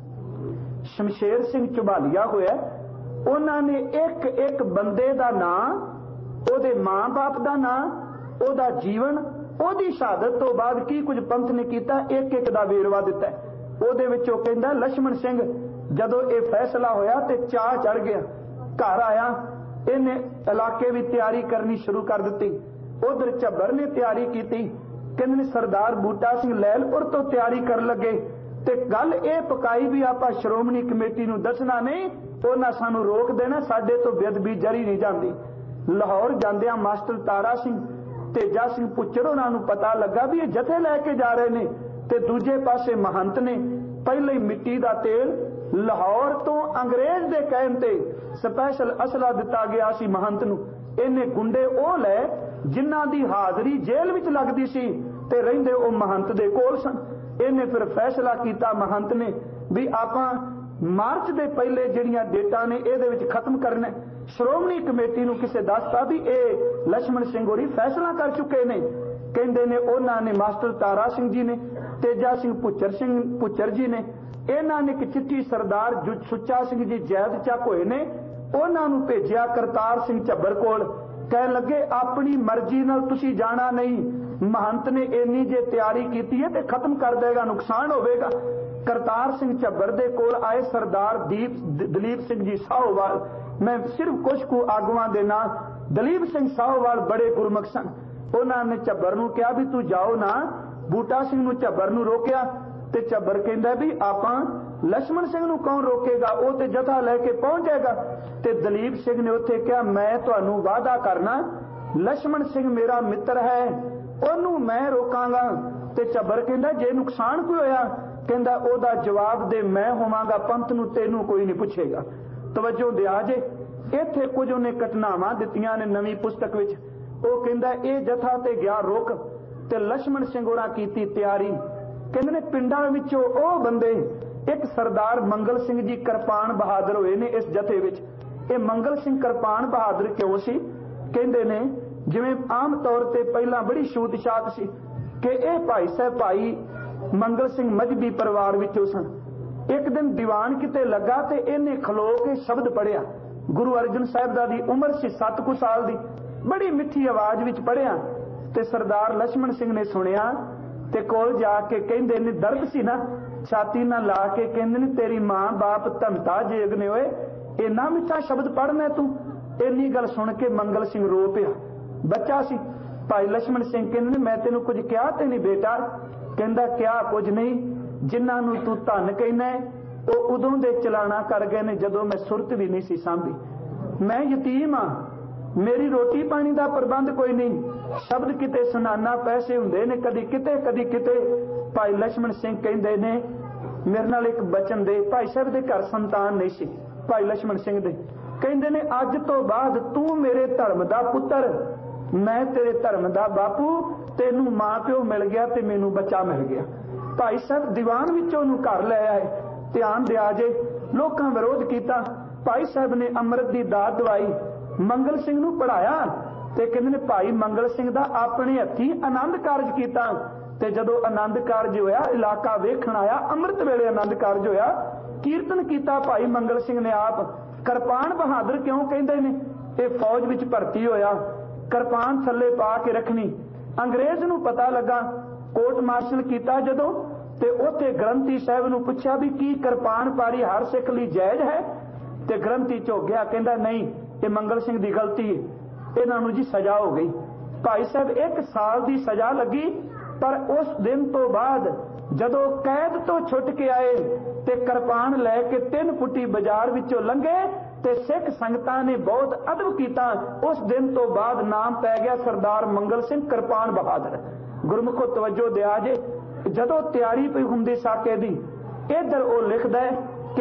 शमशेर सिंह ਝਬਾਲੀਆ होया, उन्होंने एक एक बंदे का नाम, ਉਹਦੇ मां बाप का नाम, ਉਹਦਾ जीवन, ਉਹਦੀ शहादत तो बाद की कुछ पंथ ने किया, एक एक का वेरवा दिता है। ਉਹਦੇ ਵਿੱਚੋਂ ਕਹਿੰਦਾ लक्ष्मण सिंह जदों ये फैसला होया ते चाह चढ़ गया, घर आया, इन्हें इलाके भी तैयारी करनी शुरू कर दी। उधर झब्बर ने तैयारी की, कहते सरदार बूटा सिंह लैलपुर तो तैयारी कर लगे ते गल ये पकाई भी आप श्रोमणी कमेटी नूं दसना नहीं, उन्हां सानू रोक देना, साडे तो बेदबी जरी नहीं जाती। लाहौर जांदियां मास्टर तारा सिंह तेजा सिंह पुच्चर उन्हां नूं पता लगा भी ये जथे लैके जा रहे ने ते दूजे पासे महंत ने पहले ही मिट्टी का तेल लाहौर तो अंग्रेज दे कहण ते स्पैशल असला दिता गया सी महंत नूं। इन्हें गुंडे ओ लै जिन्हां दी हाजरी जेल विच लगदी सी ते रहिंदे ओ महंत दे कोल सन। इन्हें फिर फैसला कीता महंत ने भी आपां मार्च दे पहले जिहड़ियां डेटां ने इहदे विच खत्म करना। श्रोमणी कमेटी नूं किसे दसता भी ए लक्ष्मण सिंह होरी फैसला कर चुके ने। कहंदे ने उन्हां ने मास्टर तारा सिंह जी ने, तेजा सिंह पुच्चर सिंह पुच्चर जी ने, इन्हां ने एक चिट्ठी सरदार सुच्चा सिंह जी जैद चक होए ने, उन्हां नूं भेजिया करतार सिंह झब्बर कोल। कहन लगे अपनी मर्जी नाल तुसी जाना नहीं, महंत ने इन्नी जे तैयारी कीती है ते खत्म कर देगा, नुकसान होवेगा। करतार सिंह झब्बर दे कोल आए सरदार दीप दलीप सिंह जी साहोवाल। मैं सिर्फ कुछ को आगुआं दे नाम, दलीप सिंह साहोवाल बड़े गुरमुख सन। उन्होंने झब्बर नूं कहा भी तू जाओ ना। बूटा सिंह नूं झब्बर नूं रोकिया ते झब्बर कहंदा भी आपां लक्ष्मण सिंह नूं कौन रोकेगा, वो ते जथा लैके पहुंच जाएगा। ते दलीप सिंह ने उत्थे कहा मैं तुहानूं वादा करना लक्ष्मण सिंह मेरा मित्र है, ओनू मैं रोकांगा। ते झब्बर कहंदा जे नुकसान कोई होया, कहंदा ओदा जवाब दे मैं होवांगा, पंथ नूं तैनूं कोई नहीं पुछेगा। तवज्जो दिया जे इत्थे कुछ उन्हें घटनावां दित्तियां ने नवीं पुस्तक विच। वो कहंदा ये जथा ते गया रुक ते लक्ष्मण सिंह होरां कीती तैयारी। कहंदे ने पिंडां विचों ओ बंदे एक सरदार मंगल सिंह जी किरपान बहादुर होए ने इस जथे विच। ये मंगल सिंह किरपान बहादुर क्यों सी? कहंदे ने जिवें आम तौर ते पहलां बड़ी छूत छात सी कि यह भाई साहब भाई मंगल सिंह मजहबी परिवार विचों सन। एक दिन दीवान किते लगा ते इन्हें खलो के शब्द पढ़िया। गुरु अर्जन साहिब दा दी उम्र सी सत्त कु साल दी, बड़ी मिठी आवाज विच पढ़िया ते सरदार लक्ष्मण सिंह ने सुनिया ते कोल जाके कहंदे ने दर्द सी ना, छाती ना ला के कहंदे ने तेरी मां बाप धमता जेगने होए, इन्ना मिठा शब्द पढ़ना तू। इन्नी गल सुन के मंगल सिंह रो पिया, बच्चा सी। भाई लक्ष्मण सिंह कहंदे मैं तेनू कुछ कहा ते नहीं बेटा? कहंदा क्या कुछ नहीं, जिन्हां नूं तू धन कहना है वो उदों दे चलाना कर गए ने जदों मैं सुरत भी नहीं सी सांभी। मैं यतीम हाँ, मेरी रोटी पानी का प्रबंध कोई नहीं, शब्द किते सुनाना पैसे हुंदे ने कदी किते कदी किते। भाई लक्ष्मण सिंह कहंदे ने मेरे नाल एक बचन दे। भाई साहब दे घर संतान नहीं सी भाई लक्ष्मण सिंह दे, ਕਹਿੰਦੇ ਨੇ ਅੱਜ ਤੋਂ ਬਾਅਦ ਤੂੰ ਮੇਰੇ ਧਰਮ ਦਾ ਪੁੱਤਰ, ਮੈਂ ਤੇਰੇ ਧਰਮ ਦਾ ਬਾਪੂ, ਤੈਨੂੰ ਮਾਂ ਪਿਓ ਮਿਲ ਗਿਆ ਤੇ ਮੈਨੂੰ ਬੱਚਾ ਮਿਲ ਗਿਆ। ਭਾਈ ਸਾਹਿਬ ਦੀਵਾਨ ਵਿੱਚੋਂ ਉਹਨੂੰ ਘਰ ਲੈ ਆਏ। ਧਿਆਨ ਦਿਆ ਜੇ, ਲੋਕਾਂ ਵਿਰੋਧ ਕੀਤਾ, ਭਾਈ ਸਾਹਿਬ ਨੇ ਅੰਮ੍ਰਿਤ ਦੀ ਦਾਤ ਦਵਾਈ, ਮੰਗਲ ਸਿੰਘ ਨੂੰ ਪੜਾਇਆ ਤੇ ਕਹਿੰਦੇ ਨੇ ਭਾਈ ਮੰਗਲ ਸਿੰਘ ਦਾ ਆਪਣੇ ਹੱਥੀਂ ਆਨੰਦ ਕਾਰਜ ਕੀਤਾ। ਤੇ ਜਦੋਂ ਆਨੰਦ ਕਾਰਜ ਹੋਇਆ, ਇਲਾਕਾ ਵੇਖਣ ਆਇਆ, ਅੰਮ੍ਰਿਤ ਵੇਲੇ ਆਨੰਦ ਕਾਰਜ ਹੋਇਆ, ਕੀਰਤਨ ਕੀਤਾ ਭਾਈ ਮੰਗਲ ਸਿੰਘ ਨੇ ਆਪ। ਕਿਰਪਾਨ ਬਹਾਦਰ ਕਿਉਂ ਕਹਿੰਦੇ ਨੇ? ਇਹ ਫੌਜ ਵਿੱਚ ਭਰਤੀ ਹੋਇਆ, ਕਿਰਪਾਨ ਥੱਲੇ ਪਾ ਕੇ ਰੱਖਣੀ। ਅੰਗਰੇਜ਼ ਨੂੰ ਪਤਾ ਲੱਗਾ, ਕੋਰਟ ਮਾਰਸ਼ਲ ਕੀਤਾ ਜਦੋਂ, ਤੇ ਉੱਥੇ ਗ੍ਰੰਥੀ ਸਾਹਿਬ ਨੂੰ ਪੁੱਛਿਆ ਵੀ ਕੀ ਕਿਰਪਾਨ ਪਾਰੀ ਹਰ ਸਿੱਖ ਲਈ ਜਾਇਜ਼ ਹੈ? ਤੇ ਗ੍ਰੰਥੀ ਝੁਕ ਗਿਆ, ਕਹਿੰਦਾ ਨਹੀਂ, ਇਹ ਮੰਗਲ ਸਿੰਘ ਦੀ ਗਲਤੀ ਹੈ, ਇਹਨਾਂ ਨੂੰ ਜੀ ਸਜ਼ਾ ਹੋ ਗਈ। ਭਾਈ ਸਾਹਿਬ ਇੱਕ ਸਾਲ ਦੀ ਸਜ਼ਾ ਲੱਗੀ। ਪਰ ਉਸ ਦਿਨ ਤੋਂ ਬਾਅਦ ਜਦੋਂ ਕੈਦ ਤੋਂ ਛੁੱਟ ਕੇ ਆਏ ਤੇ ਕਿਰਪਾਨ ਲੈ ਕੇ ਤਿੰਨ ਫੁੱਟੀ ਬਾਜ਼ਾਰ ਵਿੱਚੋਂ ਲੰਘੇ ਤੇ ਸਿੱਖ ਸੰਗਤਾਂ ਨੇ ਬਹੁਤ ਅਦਬ ਕੀਤਾ। ਉਸ ਦਿਨ ਤੋਂ ਬਾਅਦ ਨਾਮ ਪੈ ਗਿਆ ਸਰਦਾਰ ਮੰਗਲ ਸਿੰਘ ਕਿਰਪਾਨ ਬਹਾਦਰ। ਗੁਰਮੁਖੋ ਤਵੱਜੋ ਦਿਆ ਜੇ, ਜਦੋਂ ਤਿਆਰੀ ਪਈ ਹੁੰਦੀ ਸਾਕੇ ਦੀ, ਇੱਧਰ ਉਹ ਲਿਖਦਾ ਹੈ